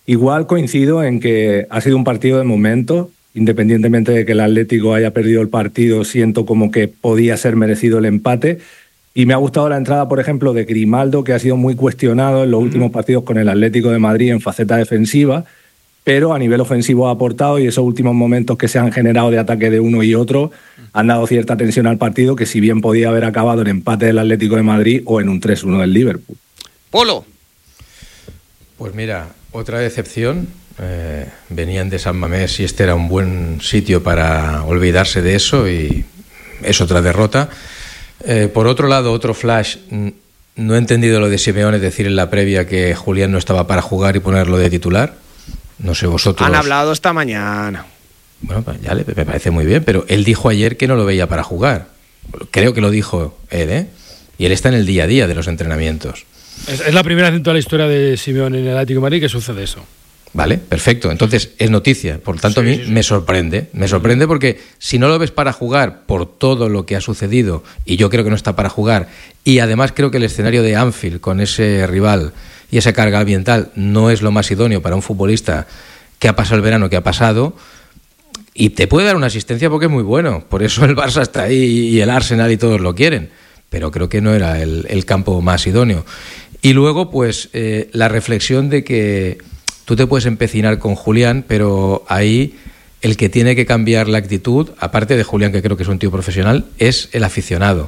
Igual coincido en que ha sido un partido de momento, independientemente de que el Atlético haya perdido el partido, siento como que podía ser merecido el empate. Y me ha gustado la entrada, por ejemplo, de Grimaldo, que ha sido muy cuestionado en los últimos partidos con el Atlético de Madrid en faceta defensiva, pero a nivel ofensivo ha aportado, y esos últimos momentos que se han generado de ataque de uno y otro han dado cierta tensión al partido, que si bien podía haber acabado en empate del Atlético de Madrid o en un tres uno del Liverpool. Polo. Pues mira, otra decepción. Eh, venían de San Mamés y este era un buen sitio para olvidarse de eso, y es otra derrota. Eh, por otro lado, otro flash, no he entendido lo de Simeone decir en la previa que Julián no estaba para jugar y ponerlo de titular. No sé vosotros. Han hablado esta mañana. Bueno, ya le, me parece muy bien, pero él dijo ayer que no lo veía para jugar. Creo que lo dijo él, ¿eh? Y él está en el día a día de los entrenamientos. Es, es la primera vez en toda la historia de Simeone en el Atlético de Madrid que sucede eso. Vale, perfecto. Entonces es noticia. Por tanto, sí, a mí sí, sí. me sorprende. Me sorprende porque si no lo ves para jugar por todo lo que ha sucedido, y yo creo que no está para jugar, y además creo que el escenario de Anfield con ese rival y esa carga ambiental no es lo más idóneo para un futbolista que ha pasado el verano que ha pasado, y te puede dar una asistencia porque es muy bueno. Por eso el Barça está ahí y el Arsenal y todos lo quieren. Pero creo que no era el, el campo más idóneo. Y luego, pues, eh, la reflexión de que tú te puedes empecinar con Julián, pero ahí el que tiene que cambiar la actitud, aparte de Julián, que creo que es un tío profesional, es el aficionado.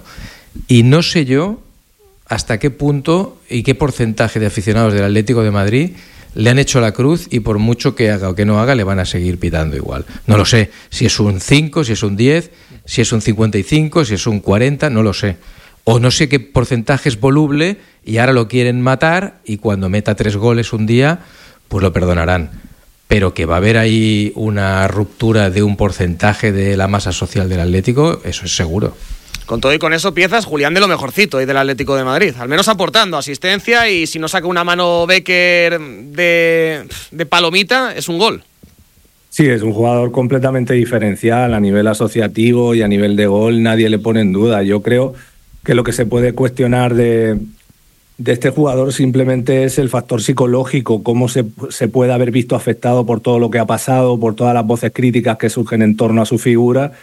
Y no sé yo hasta qué punto y qué porcentaje de aficionados del Atlético de Madrid le han hecho la cruz, y por mucho que haga o que no haga, le van a seguir pitando igual. No lo sé, si es un cinco, si es un diez, si es un cincuenta y cinco, si es un cuarenta, no lo sé. O no sé qué porcentaje es voluble y ahora lo quieren matar, y cuando meta tres goles un día, pues lo perdonarán. Pero que va a haber ahí una ruptura de un porcentaje de la masa social del Atlético, eso es seguro. Con todo y con eso, piezas Julián de lo mejorcito y del Atlético de Madrid, al menos aportando asistencia, y si no saca una mano Becker de, de palomita, es un gol. Sí, es un jugador completamente diferencial a nivel asociativo y a nivel de gol, nadie le pone en duda. Yo creo que lo que se puede cuestionar de, de este jugador simplemente es el factor psicológico, cómo se, se puede haber visto afectado por todo lo que ha pasado, por todas las voces críticas que surgen en torno a su figura.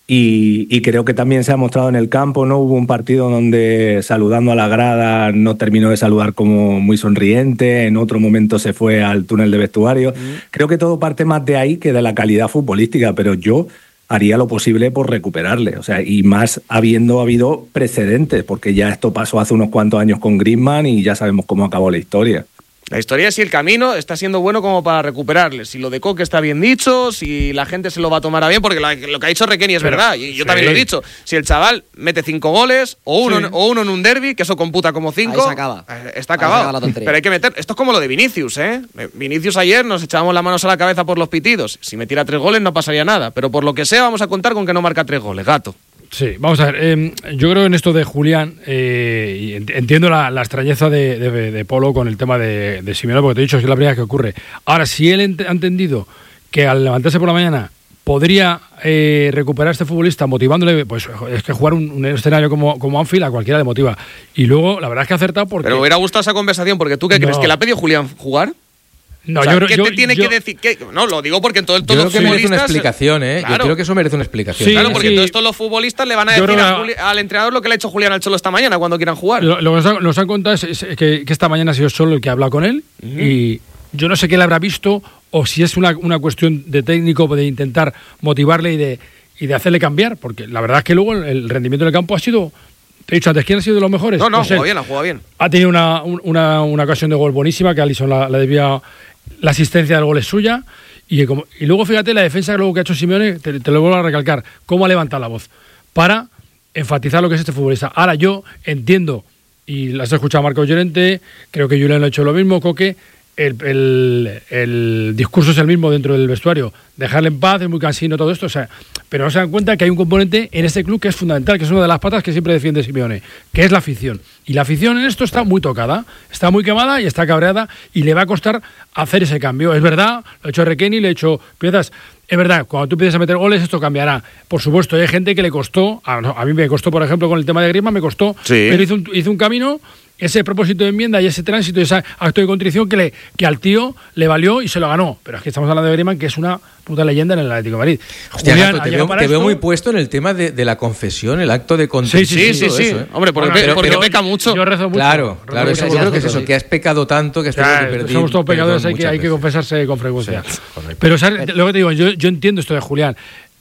Y, y creo que también se ha mostrado en el campo, ¿no? Hubo un partido donde, saludando a la grada, no terminó de saludar como muy sonriente, en otro momento se fue al túnel de vestuario. Mm. Creo que todo parte más de ahí que de la calidad futbolística, pero yo haría lo posible por recuperarle, o sea, y más habiendo habido precedentes, porque ya esto pasó hace unos cuantos años con Griezmann y ya sabemos cómo acabó la historia. La historia es si el camino está siendo bueno como para recuperarle, si lo de Coque está bien dicho, si la gente se lo va a tomar a bien, porque lo, lo que ha dicho Requeni es Pero, verdad, y yo sí. también lo he dicho. Si el chaval mete cinco goles, o uno, sí. o uno en un derbi, que eso computa como cinco, ahí se acaba. Está acabado. Se Pero hay que meter, esto es como lo de Vinicius, ¿eh? Vinicius ayer nos echábamos las manos a la cabeza por los pitidos. Si metiera tres goles no pasaría nada, pero por lo que sea vamos a contar con que no marca tres goles, gato. Sí, vamos a ver, eh, yo creo en esto de Julián, eh, y entiendo la, la extrañeza de, de, de Polo con el tema de, de Simeone, porque te he dicho que es la primera vez que ocurre. Ahora, si él ent- ha entendido que al levantarse por la mañana podría eh, recuperar a este futbolista motivándole, pues es que jugar un, un escenario como, como Anfield a cualquiera le motiva. Y luego, la verdad es que ha acertado porque... Pero me hubiera gustado esa conversación, porque ¿tú qué no. crees? ¿Que le ha pedido Julián jugar? No, o sea, yo, ¿qué yo, te tiene yo, que decir? ¿Qué? No, lo digo porque en todo el todo los futbolistas... merece una explicación, ¿eh? Claro. Yo creo que eso merece una explicación. Sí, claro, porque sí. todos los futbolistas le van a decir a Juli, al entrenador lo que le ha hecho Julián al Cholo esta mañana cuando quieran jugar. Lo, lo que nos han, nos han contado es, es que, que esta mañana ha sido Cholo el que ha hablado con él, uh-huh. y yo no sé qué le habrá visto, o si es una, una cuestión de técnico, de intentar motivarle y de, y de hacerle cambiar, porque la verdad es que luego el, el rendimiento en el campo ha sido... Te he dicho antes, ¿quién ha sido de los mejores? No, no, ha pues jugado bien, ha jugado bien. Ha tenido una, una, una ocasión de gol buenísima, que Alisson la, la debía... La asistencia del gol es suya, y, como, y luego fíjate la defensa que luego que ha hecho Simeone, te, te lo vuelvo a recalcar, cómo ha levantado la voz para enfatizar lo que es este futbolista. Ahora yo entiendo, y las he escuchado a Marco Llorente, creo que Julián lo ha hecho lo mismo, Coque, el, el, el discurso es el mismo dentro del vestuario, dejarle en paz, es muy cansino todo esto, o sea, pero no se dan cuenta que hay un componente en este club que es fundamental, que es una de las patas que siempre defiende Simeone, que es la afición. Y la afición en esto está muy tocada, está muy quemada y está cabreada, y le va a costar hacer ese cambio. Es verdad, lo ha hecho Requeni, le ha hecho piezas. Es verdad, cuando tú empiezas a meter goles esto cambiará. Por supuesto, hay gente que le costó, a, a mí me costó, por ejemplo, con el tema de Griezmann, me costó, sí. pero hizo un, hizo un camino ese propósito de enmienda y ese tránsito y ese acto de contrición que, le, que al tío le valió y se lo ganó. Pero es que estamos hablando de Griezmann, que es una puta leyenda en el Atlético de Madrid. Hostia, Julián, Gato, te, veo, te veo muy puesto en el tema de, de la confesión, el acto de contrición. Sí, sí, sí, sí. Eso, ¿eh? Hombre, porque, bueno, pero, porque pero, peca mucho. Yo rezo mucho. Claro, claro, rezo eso, yo creo que es eso, que has pecado tanto que has tenido que pedir. Somos todos pecadores, hay que, hay que confesarse con frecuencia. Sí, pero ¿sabes? Lo que te digo, yo, yo entiendo esto de Julián.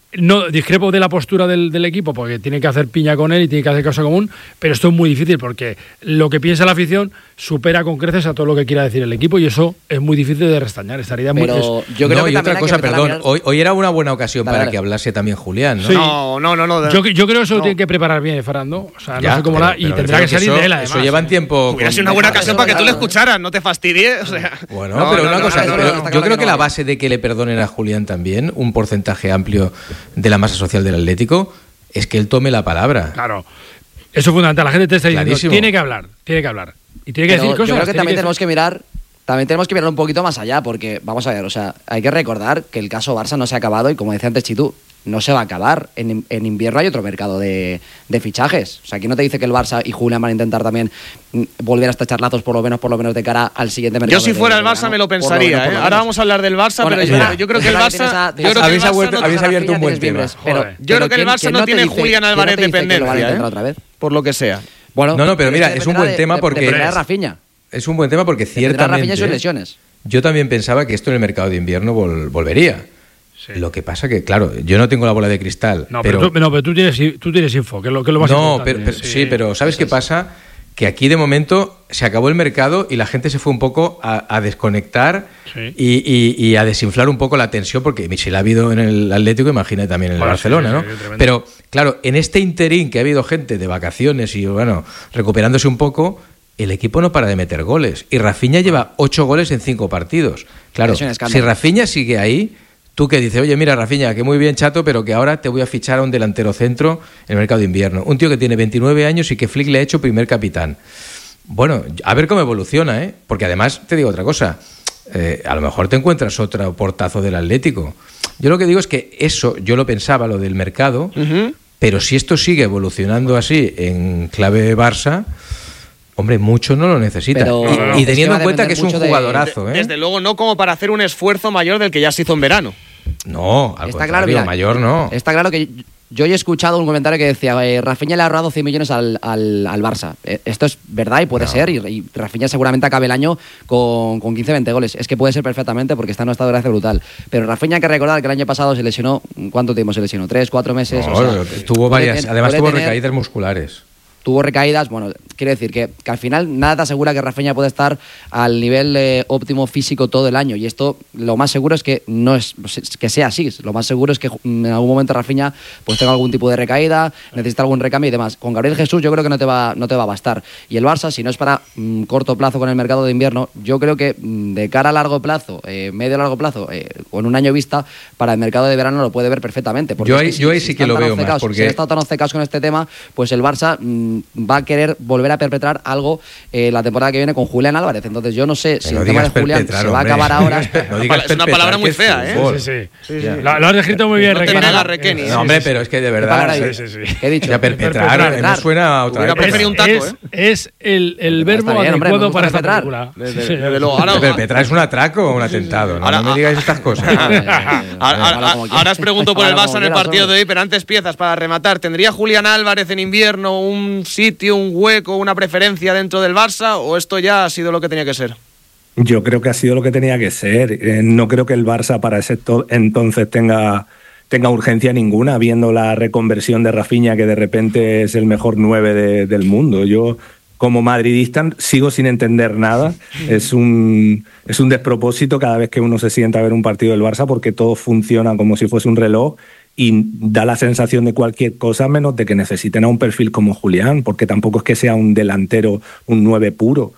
No discrepo de la postura del, del equipo porque tiene que hacer piña con él y tiene que hacer causa común, pero esto es muy difícil porque lo que piensa la afición supera con creces a todo lo que quiera decir el equipo y eso es muy difícil de restañar. Estaría muy pero yo creo no, que y otra cosa, perdón, hoy, hoy era una buena ocasión dale, para dale. que hablase también Julián, ¿no? Sí. No, no, no, no. Yo, yo creo que eso no. lo tiene que preparar bien Fernando. O sea, ya, no sé cómo pero, la, y pero tendrá que salir eso, de él además. Eso llevan tiempo. Hubiera sido una buena ocasión para que tú le escucharas, no te fastidies. O sea. Bueno, no, pero no, una no, cosa, no, no, pero no, no, yo no, creo no, que la no. base de que le perdonen a Julián también un porcentaje amplio de la masa social del Atlético es que él tome la palabra. Claro. Eso es fundamental. La gente te está diciendo, Clarísimo. tiene que hablar, tiene que hablar. Y tiene que Pero decir cosas. yo creo que tiene también que tenemos que mirar, también tenemos que mirar un poquito más allá, porque vamos a ver, o sea, hay que recordar que el caso Barça no se ha acabado y como decía antes Chitu, no se va a acabar. En, en invierno hay otro mercado de, de fichajes. O sea, aquí no te dice que el Barça y Julián van a intentar también volver a estrechar lazos por lo menos, por lo menos de cara al siguiente mercado. Yo si fuera de, el Barça de me lo verano, pensaría. por lo menos, por lo ¿eh? Ahora menos. vamos a hablar del Barça, Bueno, pero es yo, verdad, yo creo es que el verdad Barça, tienes a- yo creo que habéis el Barça abierto- no- habéis abierto un buen tema. Pero, Joder. Yo creo que el ¿quién- Barça quién no te tiene dice- Julián quién Álvarez te dice que lo van a dependencia, intentar ¿eh? otra vez? Por lo que sea. Bueno, No, no, pero mira, es es un dependerá buen de- tema de- porque dependerá de Rafinha. es un buen tema porque Dependerá de ciertamente Rafinha y sus lesiones. yo también pensaba que esto en el mercado de invierno vol- volvería. Lo que pasa que, claro, yo no tengo la bola de cristal. No, pero, tú, no, pero tú, tienes, tú tienes info, que es lo, que es lo más no, importante. pero, pero- sí, sí, pero ¿sabes qué pasa? Que aquí de momento se acabó el mercado y la gente se fue un poco a, a desconectar Sí. y, y- y a desinflar un poco la tensión, porque si la ha habido en el Atlético, imagina también en el Bueno, Barcelona, sí, ¿no? sí, sí, tremendo. Pero, claro, en este interín que ha habido gente de vacaciones y, bueno, recuperándose un poco, el equipo no para de meter goles. Y Rafinha lleva ocho goles en cinco partidos. Claro, Es un escándalo. si Rafinha sigue ahí, tú que dices, oye, mira, Rafinha, que muy bien, chato, pero que ahora te voy a fichar a un delantero centro en el mercado de invierno. Un tío que tiene veintinueve años y que Flick le ha hecho primer capitán. Bueno, a ver cómo evoluciona, ¿eh? Porque además, te digo otra cosa, eh, a lo mejor te encuentras otro portazo del Atlético. Yo lo que digo es que eso, yo lo pensaba, lo del mercado, Ujú. pero si esto sigue evolucionando así en clave Barça, hombre, mucho no lo necesita. Pero- y, No, no, no. y Es que teniendo va a en cuenta que depender es un mucho de- jugadorazo, ¿eh? Desde luego no como para hacer un esfuerzo mayor del que ya se hizo en verano. No, al Está contrario, claro, mira, mayor no. Está claro que yo he escuchado un comentario que decía eh, Rafinha le ha ahorrado cien millones al, al, al Barça. Eh, esto es verdad y puede No. ser, y, y Rafinha seguramente acabe el año con, con quince veinte goles. Es que puede ser perfectamente porque está en un estado de gracia brutal. Pero Rafinha hay que recordar que el año pasado se lesionó, ¿cuánto tiempo se lesionó? ¿Tres, cuatro meses? No, O sea, tuvo puede varias, ten- además puede tuvo tener- recaídas musculares. tuvo recaídas, bueno, quiere decir que, que al final nada te asegura que Rafinha puede estar al nivel eh, óptimo físico todo el año y esto lo más seguro es que no es que sea así, lo más seguro es que en algún momento Rafinha pues tenga algún tipo de recaída, necesita algún recambio y demás. Con Gabriel Jesús yo creo que no te va, no te va a bastar. Y el Barça, si no es para mm, corto plazo con el mercado de invierno, yo creo que mm, de cara a largo plazo, eh, medio largo plazo, eh, con un año vista, para el mercado de verano lo puede ver perfectamente. Porque Yo es ahí- si- yo ahí si sí que están lo tan veo más, obcecados, porque- si han estado tan obcecados con este tema, pues el Barça mm, va a querer volver a perpetrar algo eh, la temporada que viene con Julián Álvarez. Entonces yo no sé si no el tema de digas Julián se perpetrar, va a hombre. acabar ahora. No digas Es una palabra muy perpetrar, fea, que es ¿eh? fútbol. Sí, sí. Sí, sí. Lo, lo has descrito muy bien, No te Requena. negas, Requeni, ¿eh? No, hombre, pero es que de verdad. palabra Sí, es? sí, sí. ¿Qué he dicho? Ya perpetrar, a mí me suena a otra Hubiera época. preferido un taco, es, ¿eh? es el, el verbo Está bien, hombre, adecuado me gusta para esta perpetrar. película. Desde, Sí. desde luego. Ahora, Perpetrar es un atraco o un atentado. No, Ahora- no me digáis estas cosas. ahora, ahora- ahora os pregunto por el Háblalo Barça como en el quieras, partido hombre. de hoy, pero antes piezas para rematar. ¿Tendría Julián Álvarez en invierno un sitio, un hueco, una preferencia dentro del Barça o esto ya ha sido lo que tenía que ser? Yo creo que ha sido lo que tenía que ser. Eh, no creo que el Barça para ese to- entonces tenga, tenga urgencia ninguna, viendo la reconversión de Rafinha, que de repente es el mejor nueve de- del mundo. Yo, como madridista, sigo sin entender nada. Es un, es un despropósito cada vez que uno se sienta a ver un partido del Barça, porque todo funciona como si fuese un reloj y da la sensación de cualquier cosa menos de que necesiten a un perfil como Julián, porque tampoco es que sea un delantero, un nueve puro.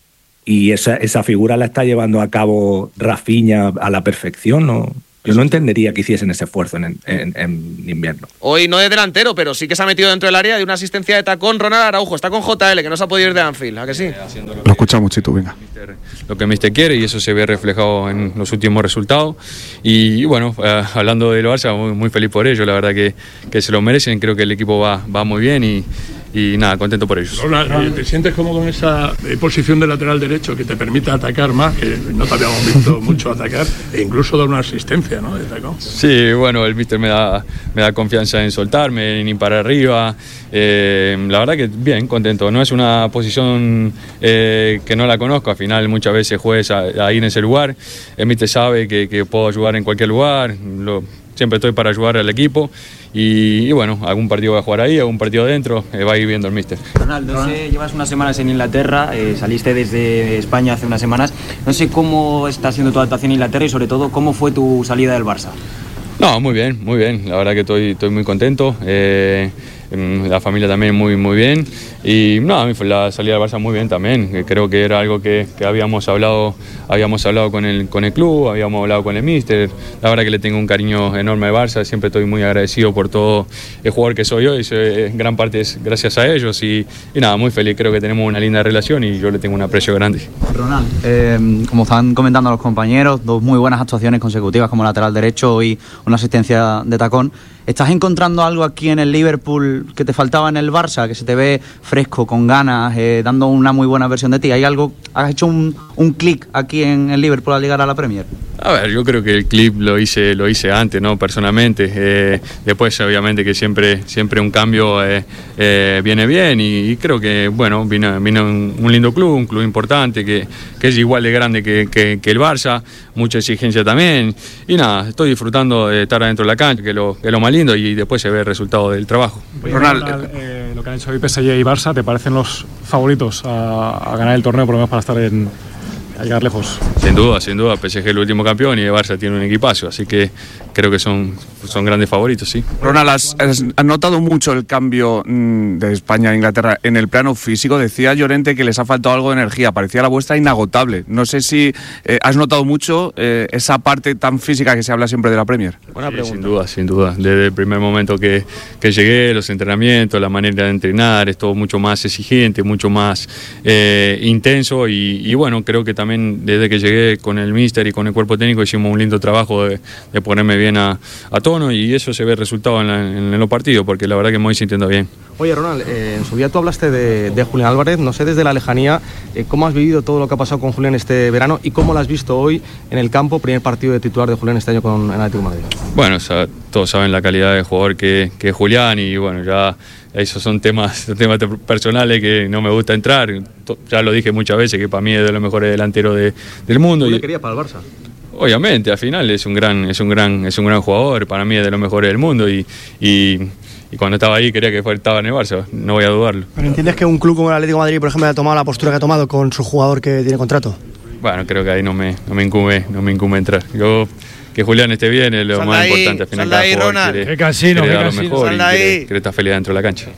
Y esa, esa figura la está llevando a cabo Rafinha a la perfección, ¿no? Yo no entendería que hiciesen ese esfuerzo en, en, en invierno. Hoy no es delantero, pero sí que se ha metido dentro del área de una asistencia de tacón. Ronald Araujo está con J L, que no se ha podido ir de Anfield, ¿a que sí? Lo escuchamos, Chitu, venga. Lo que Mister quiere y eso se ve reflejado en los últimos resultados y bueno, eh, hablando del Barça, muy, muy feliz por ello, la verdad que, que se lo merecen, creo que el equipo va, va muy bien y, y nada, contento por ellos. Ronald, ¿te sientes cómodo en esa posición de lateral derecho que te permite atacar más, que no te habíamos visto mucho atacar, e incluso dar una asistencia, ¿no?, de tacón? Sí, bueno, el míster me da, me da confianza en soltarme, en ir para arriba. Eh, la verdad que bien, contento. No es una posición eh, que no la conozco, al final muchas veces juegues ahí en ese lugar. El míster sabe que, que puedo ayudar en cualquier lugar, lo, siempre estoy para ayudar al equipo y, y bueno, algún partido voy a jugar ahí, algún partido dentro, eh, va a ir viendo el míster. Ronald, no sé, llevas unas semanas en Inglaterra, eh, saliste desde España hace unas semanas, no sé cómo está siendo tu adaptación en Inglaterra y sobre todo cómo fue tu salida del Barça. No, muy bien, muy bien, la verdad que estoy, estoy muy contento, eh, la familia también muy, muy bien y no, a mí fue la salida del Barça muy bien también, creo que era algo que, que habíamos hablado habíamos hablado con el, con el club, habíamos hablado con el míster, la verdad que le tengo un cariño enorme al Barça, siempre estoy muy agradecido por todo el jugador que soy hoy, en gran parte es gracias a ellos y, y nada, muy feliz, creo que tenemos una linda relación y yo le tengo un aprecio grande. Ronald, eh, como están comentando los compañeros, dos muy buenas actuaciones consecutivas como lateral derecho y una asistencia de tacón. ¿Estás encontrando algo aquí en el Liverpool que te faltaba en el Barça, que se te ve fresco, con ganas, eh, dando una muy buena versión de ti? ¿Hay algo, has hecho un, un clic aquí en el Liverpool al llegar a la Premier? A ver, yo creo que el clip lo hice lo hice antes, ¿no? Personalmente. Eh, después, obviamente, que siempre siempre un cambio eh, eh, viene bien y, y creo que, bueno, vino, vino un, un lindo club, un club importante que, que es igual de grande que, que, que el Barça, mucha exigencia también. Y nada, estoy disfrutando de estar adentro de la cancha, que es lo, que es lo más lindo y después se ve el resultado del trabajo. Ronald, Ronald eh, lo que han hecho hoy P S G y Barça, ¿te parecen los favoritos a, a ganar el torneo, por lo menos para estar en... a llegar lejos? Sin duda, sin duda, P S G es el último campeón y el Barça tiene un equipazo, así que creo que son, son grandes favoritos, sí. Ronald, ¿has, has notado mucho el cambio mmm, de España a Inglaterra en el plano físico? Decía Llorente que les ha faltado algo de energía, parecía la vuestra inagotable. No sé si eh, has notado mucho eh, esa parte tan física que se habla siempre de la Premier. Buena pregunta. Sí, sin duda, sin duda. Desde el primer momento que, que llegué, los entrenamientos, la manera de entrenar, es todo mucho más exigente, mucho más eh, intenso y, y bueno, creo que también desde que llegué con el míster y con el cuerpo técnico hicimos un lindo trabajo de, de ponerme bien a, a tono y eso se ve resultado en, la, en los partidos porque la verdad que me voy sintiendo bien. Oye Ronald, eh, en su día tú hablaste de, de Julián Álvarez, no sé desde la lejanía eh, cómo has vivido todo lo que ha pasado con Julián este verano y cómo lo has visto hoy en el campo, primer partido de titular de Julián este año con el Atlético de Madrid. Bueno, o sea, todos saben la calidad de jugador que, que es Julián y bueno, ya esos son temas, temas personales que no me gusta entrar, ya lo dije muchas veces que para mí es de los mejores delanteros de, del mundo. ¿Tú le y, querías para el Barça? Obviamente, al final es un gran, es un gran, es un gran jugador, para mí es de los mejores del mundo y, y, y cuando estaba ahí quería que estaba en el Barça, no voy a dudarlo. ¿Pero entiendes que un club como el Atlético de Madrid, por ejemplo, ha tomado la postura que ha tomado con su jugador que tiene contrato? Bueno, creo que ahí no me, no me incumbe, no me incumbe entrar. Yo que Julián esté bien es lo sal más ahí, importante. Al final cada ahí, jugador Ronald. quiere, qué cansino, quiere qué dar lo cansino. mejor Sal y ahí. quiere, quiere estar feliz dentro de la cancha.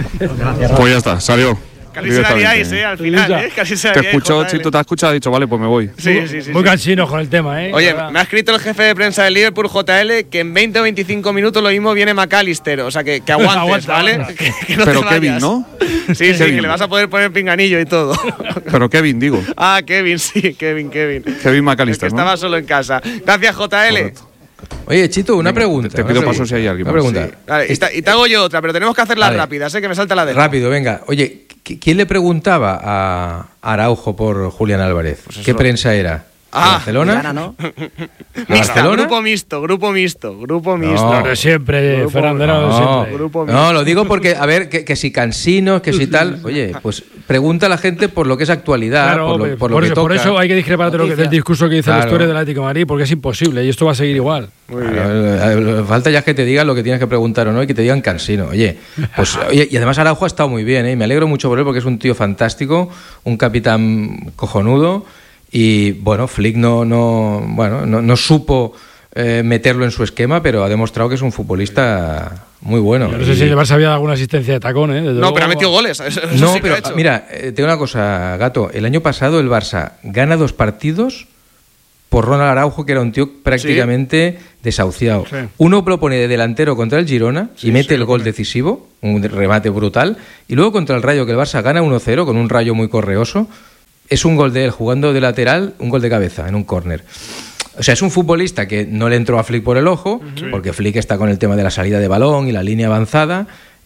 Pues ya está, salió. Casi se la liáis, eh, al final, eh. Casi se la Te liáis, escuchó, J L. Chito, te ha escuchado, ha dicho, vale, pues me voy. Sí, sí, sí. Muy sí. cansinos con el tema, ¿eh? Oye, me ha escrito el jefe de prensa del Liverpool, J L, que en veinte o veinticinco minutos lo mismo viene McAllister. O sea, que, que aguantes, Aguanta, ¿vale? aguanta. Que, que no Pero te Kevin, vayas. ¿no? Sí, sí, Kevin. que le vas a poder poner pinganillo y todo. Pero Kevin, digo. Ah, Kevin, sí, Kevin, Kevin. Kevin El McAllister, que ¿no? estaba solo en casa. Gracias, J L. Correcto. Oye, Chito, una Venga, pregunta. te pido Una paso si hay alguien Una más. pregunta. Sí. Vale, y, te, y te hago yo otra, pero tenemos que hacerlas Vale. rápidas, ¿eh? Que me salta la de. Rápido, venga. Oye, ¿qui- ¿quién le preguntaba a Araujo por Julián Álvarez? Pues ¿Qué eso. prensa era? ¿De Ah, Barcelona? Gana, ¿no? ¿De Mixta, Barcelona? grupo mixto, grupo mixto, grupo mixto. Lo de siempre, Grupo- Fernando, lo de No, siempre. Grupo no, lo digo porque, a ver, que, que si cansinos, que si tal. Oye, pues pregunta a la gente por lo que es actualidad, Claro, por lo, por, por lo que eso, toca. por eso hay que discrepar de lo que- del discurso que dice la Claro. historia del Atlético de Madrid, porque es imposible y esto va a seguir igual. Muy bien. Claro, eh, falta ya que te digan lo que tienes que preguntar o no y que te digan cansino. Oye, pues oye, y además Araujo ha estado muy bien, ¿eh? Y me alegro mucho por él porque es un tío fantástico, un capitán cojonudo y bueno, Flick no no bueno, no, no supo eh, meterlo en su esquema, pero ha demostrado que es un futbolista muy bueno. Yo no sé si en el Barça había alguna asistencia de tacón, ¿eh? Desde No, luego- pero ha metido goles. Eso, eso No, sí que pero lo ha hecho. mira, eh, tengo una cosa, Gato. El año pasado el Barça gana dos partidos por Ronald Araujo, que era un tío prácticamente desahuciado. Sí. Uno propone de delantero contra el Girona y mete el gol decisivo, un remate brutal. Y luego contra el Rayo, que el Barça gana uno cero con un Rayo muy correoso. Es un gol de él jugando de lateral, un gol de cabeza en un córner. O sea, es un futbolista que no le entró a Flick por el ojo, porque Flick está con el tema de la salida de balón y la línea avanzada.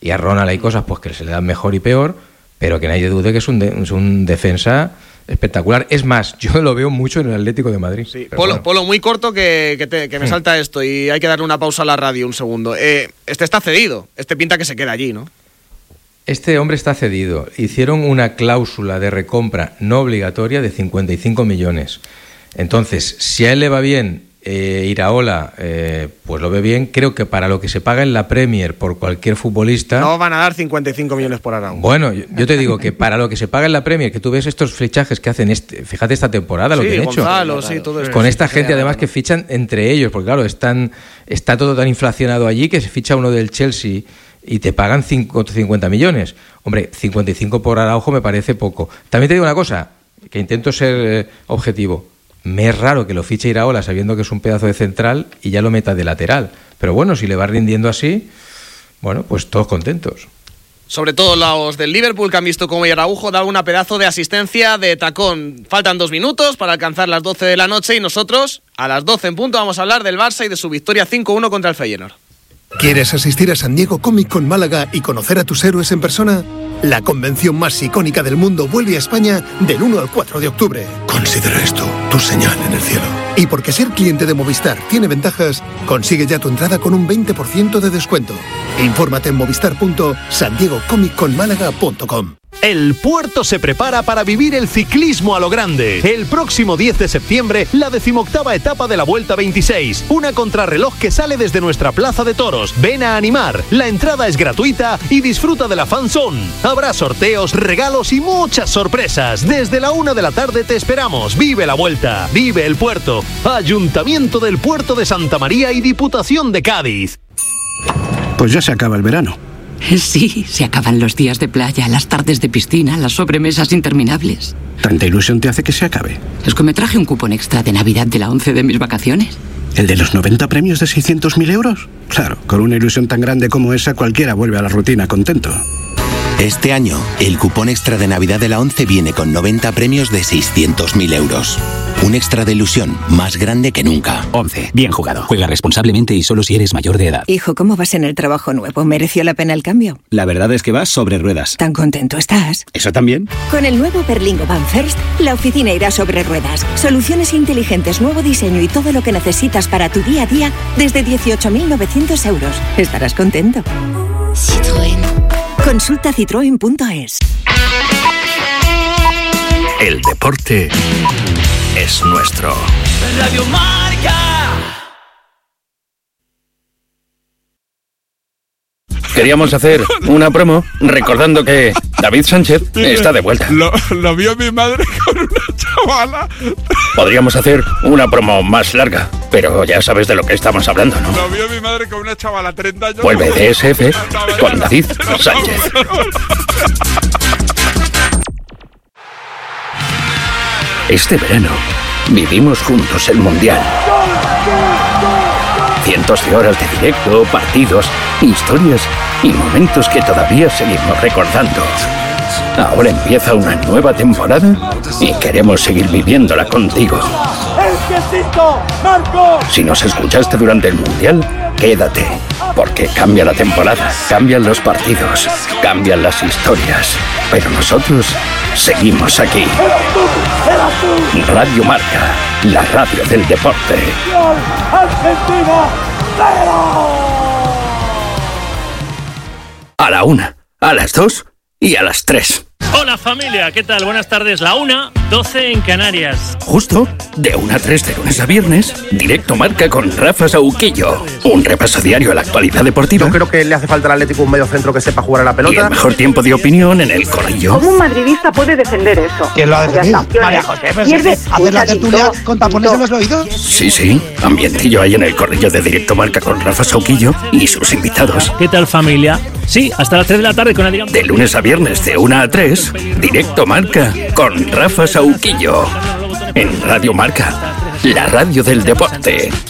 Y a Ronald hay cosas pues que se le dan mejor y peor, pero que nadie dude que es un, de, es un defensa espectacular. Es más, yo lo veo mucho en el Atlético de Madrid. Sí. Polo, bueno. Polo, muy corto que, que, te, que me salta esto y hay que darle una pausa a la radio un segundo. Eh, este está cedido, este pinta que se queda allí, ¿no? Este hombre está cedido. Hicieron una cláusula de recompra no obligatoria de cincuenta y cinco millones. Entonces, si a él le va bien, eh, Iraola, eh, pues lo ve bien. Creo que para lo que se paga en la Premier por cualquier futbolista... No van a dar cincuenta y cinco millones por Araujo. Bueno, yo, yo te digo que para lo que se paga en la Premier, que tú ves estos fichajes que hacen, este, fíjate esta temporada lo sí, que han Gonzalo, hecho. Sí, todo esto. Con esta gente además que fichan entre ellos, porque claro, están, está todo tan inflacionado allí que se ficha uno del Chelsea y te pagan cincuenta millones. Hombre, cincuenta y cinco por Araujo me parece poco. También te digo una cosa, que intento ser eh, objetivo. Me es raro que lo fiche Iraola sabiendo que es un pedazo de central y ya lo meta de lateral. Pero bueno, si le va rindiendo así, bueno, pues todos contentos. Sobre todo los del Liverpool que han visto cómo Araujo da una pedazo de asistencia de tacón. Faltan dos minutos para alcanzar las doce de la noche y nosotros a las doce en punto vamos a hablar del Barça y de su victoria cinco uno contra el Feyenoord. ¿Quieres asistir a San Diego Comic Con Málaga y conocer a tus héroes en persona? La convención más icónica del mundo vuelve a España del uno al cuatro de octubre. Considera esto tu señal en el cielo. Y porque ser cliente de Movistar tiene ventajas, consigue ya tu entrada con un veinte por ciento de descuento. Infórmate en movistar punto san diego comic con málaga punto com. El Puerto se prepara para vivir el ciclismo a lo grande. El próximo diez de septiembre, la decimoctava etapa de la Vuelta veintiséis. Una contrarreloj que sale desde nuestra plaza de toros. Ven a animar. La entrada es gratuita y disfruta de la fan zone. Habrá sorteos, regalos y muchas sorpresas. Desde la una de la tarde te esperamos. Vive la Vuelta. Vive el Puerto. Ayuntamiento del Puerto de Santa María y Diputación de Cádiz. Pues ya se acaba el verano. Sí, se acaban los días de playa, las tardes de piscina, las sobremesas interminables. ¿Tanta ilusión te hace que se acabe? Es que me traje un cupón extra de Navidad de la once de mis vacaciones. ¿El de los noventa premios de seiscientos mil euros? Claro, con una ilusión tan grande como esa cualquiera vuelve a la rutina contento. Este año, el cupón extra de Navidad de la once viene con noventa premios de seiscientos mil euros. Un extra de ilusión más grande que nunca. once. Bien jugado. Juega responsablemente y solo si eres mayor de edad. Hijo, ¿cómo vas en el trabajo nuevo? ¿Mereció la pena el cambio? La verdad es que vas sobre ruedas. ¿Tan contento estás? ¿Eso también? Con el nuevo Berlingo Van First, la oficina irá sobre ruedas. Soluciones inteligentes, nuevo diseño y todo lo que necesitas para tu día a día desde dieciocho mil novecientos euros. Estarás contento. Citroën. Consulta citroen punto es. El deporte es nuestro. Radio Marca. Queríamos hacer una promo recordando que David Sánchez está de vuelta. Lo, lo vio mi madre con una chavala. Podríamos hacer una promo más larga, pero ya sabes de lo que estamos hablando, ¿no? Lo vio mi madre con una chavala, treinta años. Vuelve D S F con David Sánchez. Este verano vivimos juntos el Mundial. Cientos de horas de directo, partidos, historias y momentos que todavía seguimos recordando. Ahora empieza una nueva temporada y queremos seguir viviéndola contigo. Si nos escuchaste durante el Mundial, quédate, porque cambia la temporada, cambian los partidos, cambian las historias, pero nosotros seguimos aquí. Radio Marca, la radio del deporte. Argentina, A la una, a las dos y a las tres. Hola familia, ¿qué tal? Buenas tardes. La una, doce en Canarias. Justo de una a tres de lunes a viernes, Directo Marca con Rafa Sauquillo. Un repaso diario a la actualidad deportiva. Yo creo que le hace falta al Atlético un medio centro que sepa jugar a la pelota. Y el mejor tiempo de opinión en el corrillo. ¿Cómo un madridista puede defender eso? ¿Quién lo ha defendido? María José, ¿hacer la tertulia con tapones en los oídos? Sí, sí, ambientillo ahí en el corrillo de Directo Marca con Rafa Sauquillo y sus invitados. ¿Qué tal familia? Sí, hasta las tres de la tarde con Adrián. De lunes a viernes de una a tres, Directo Marca con Rafa Sauquillo. En Radio Marca, la radio del deporte.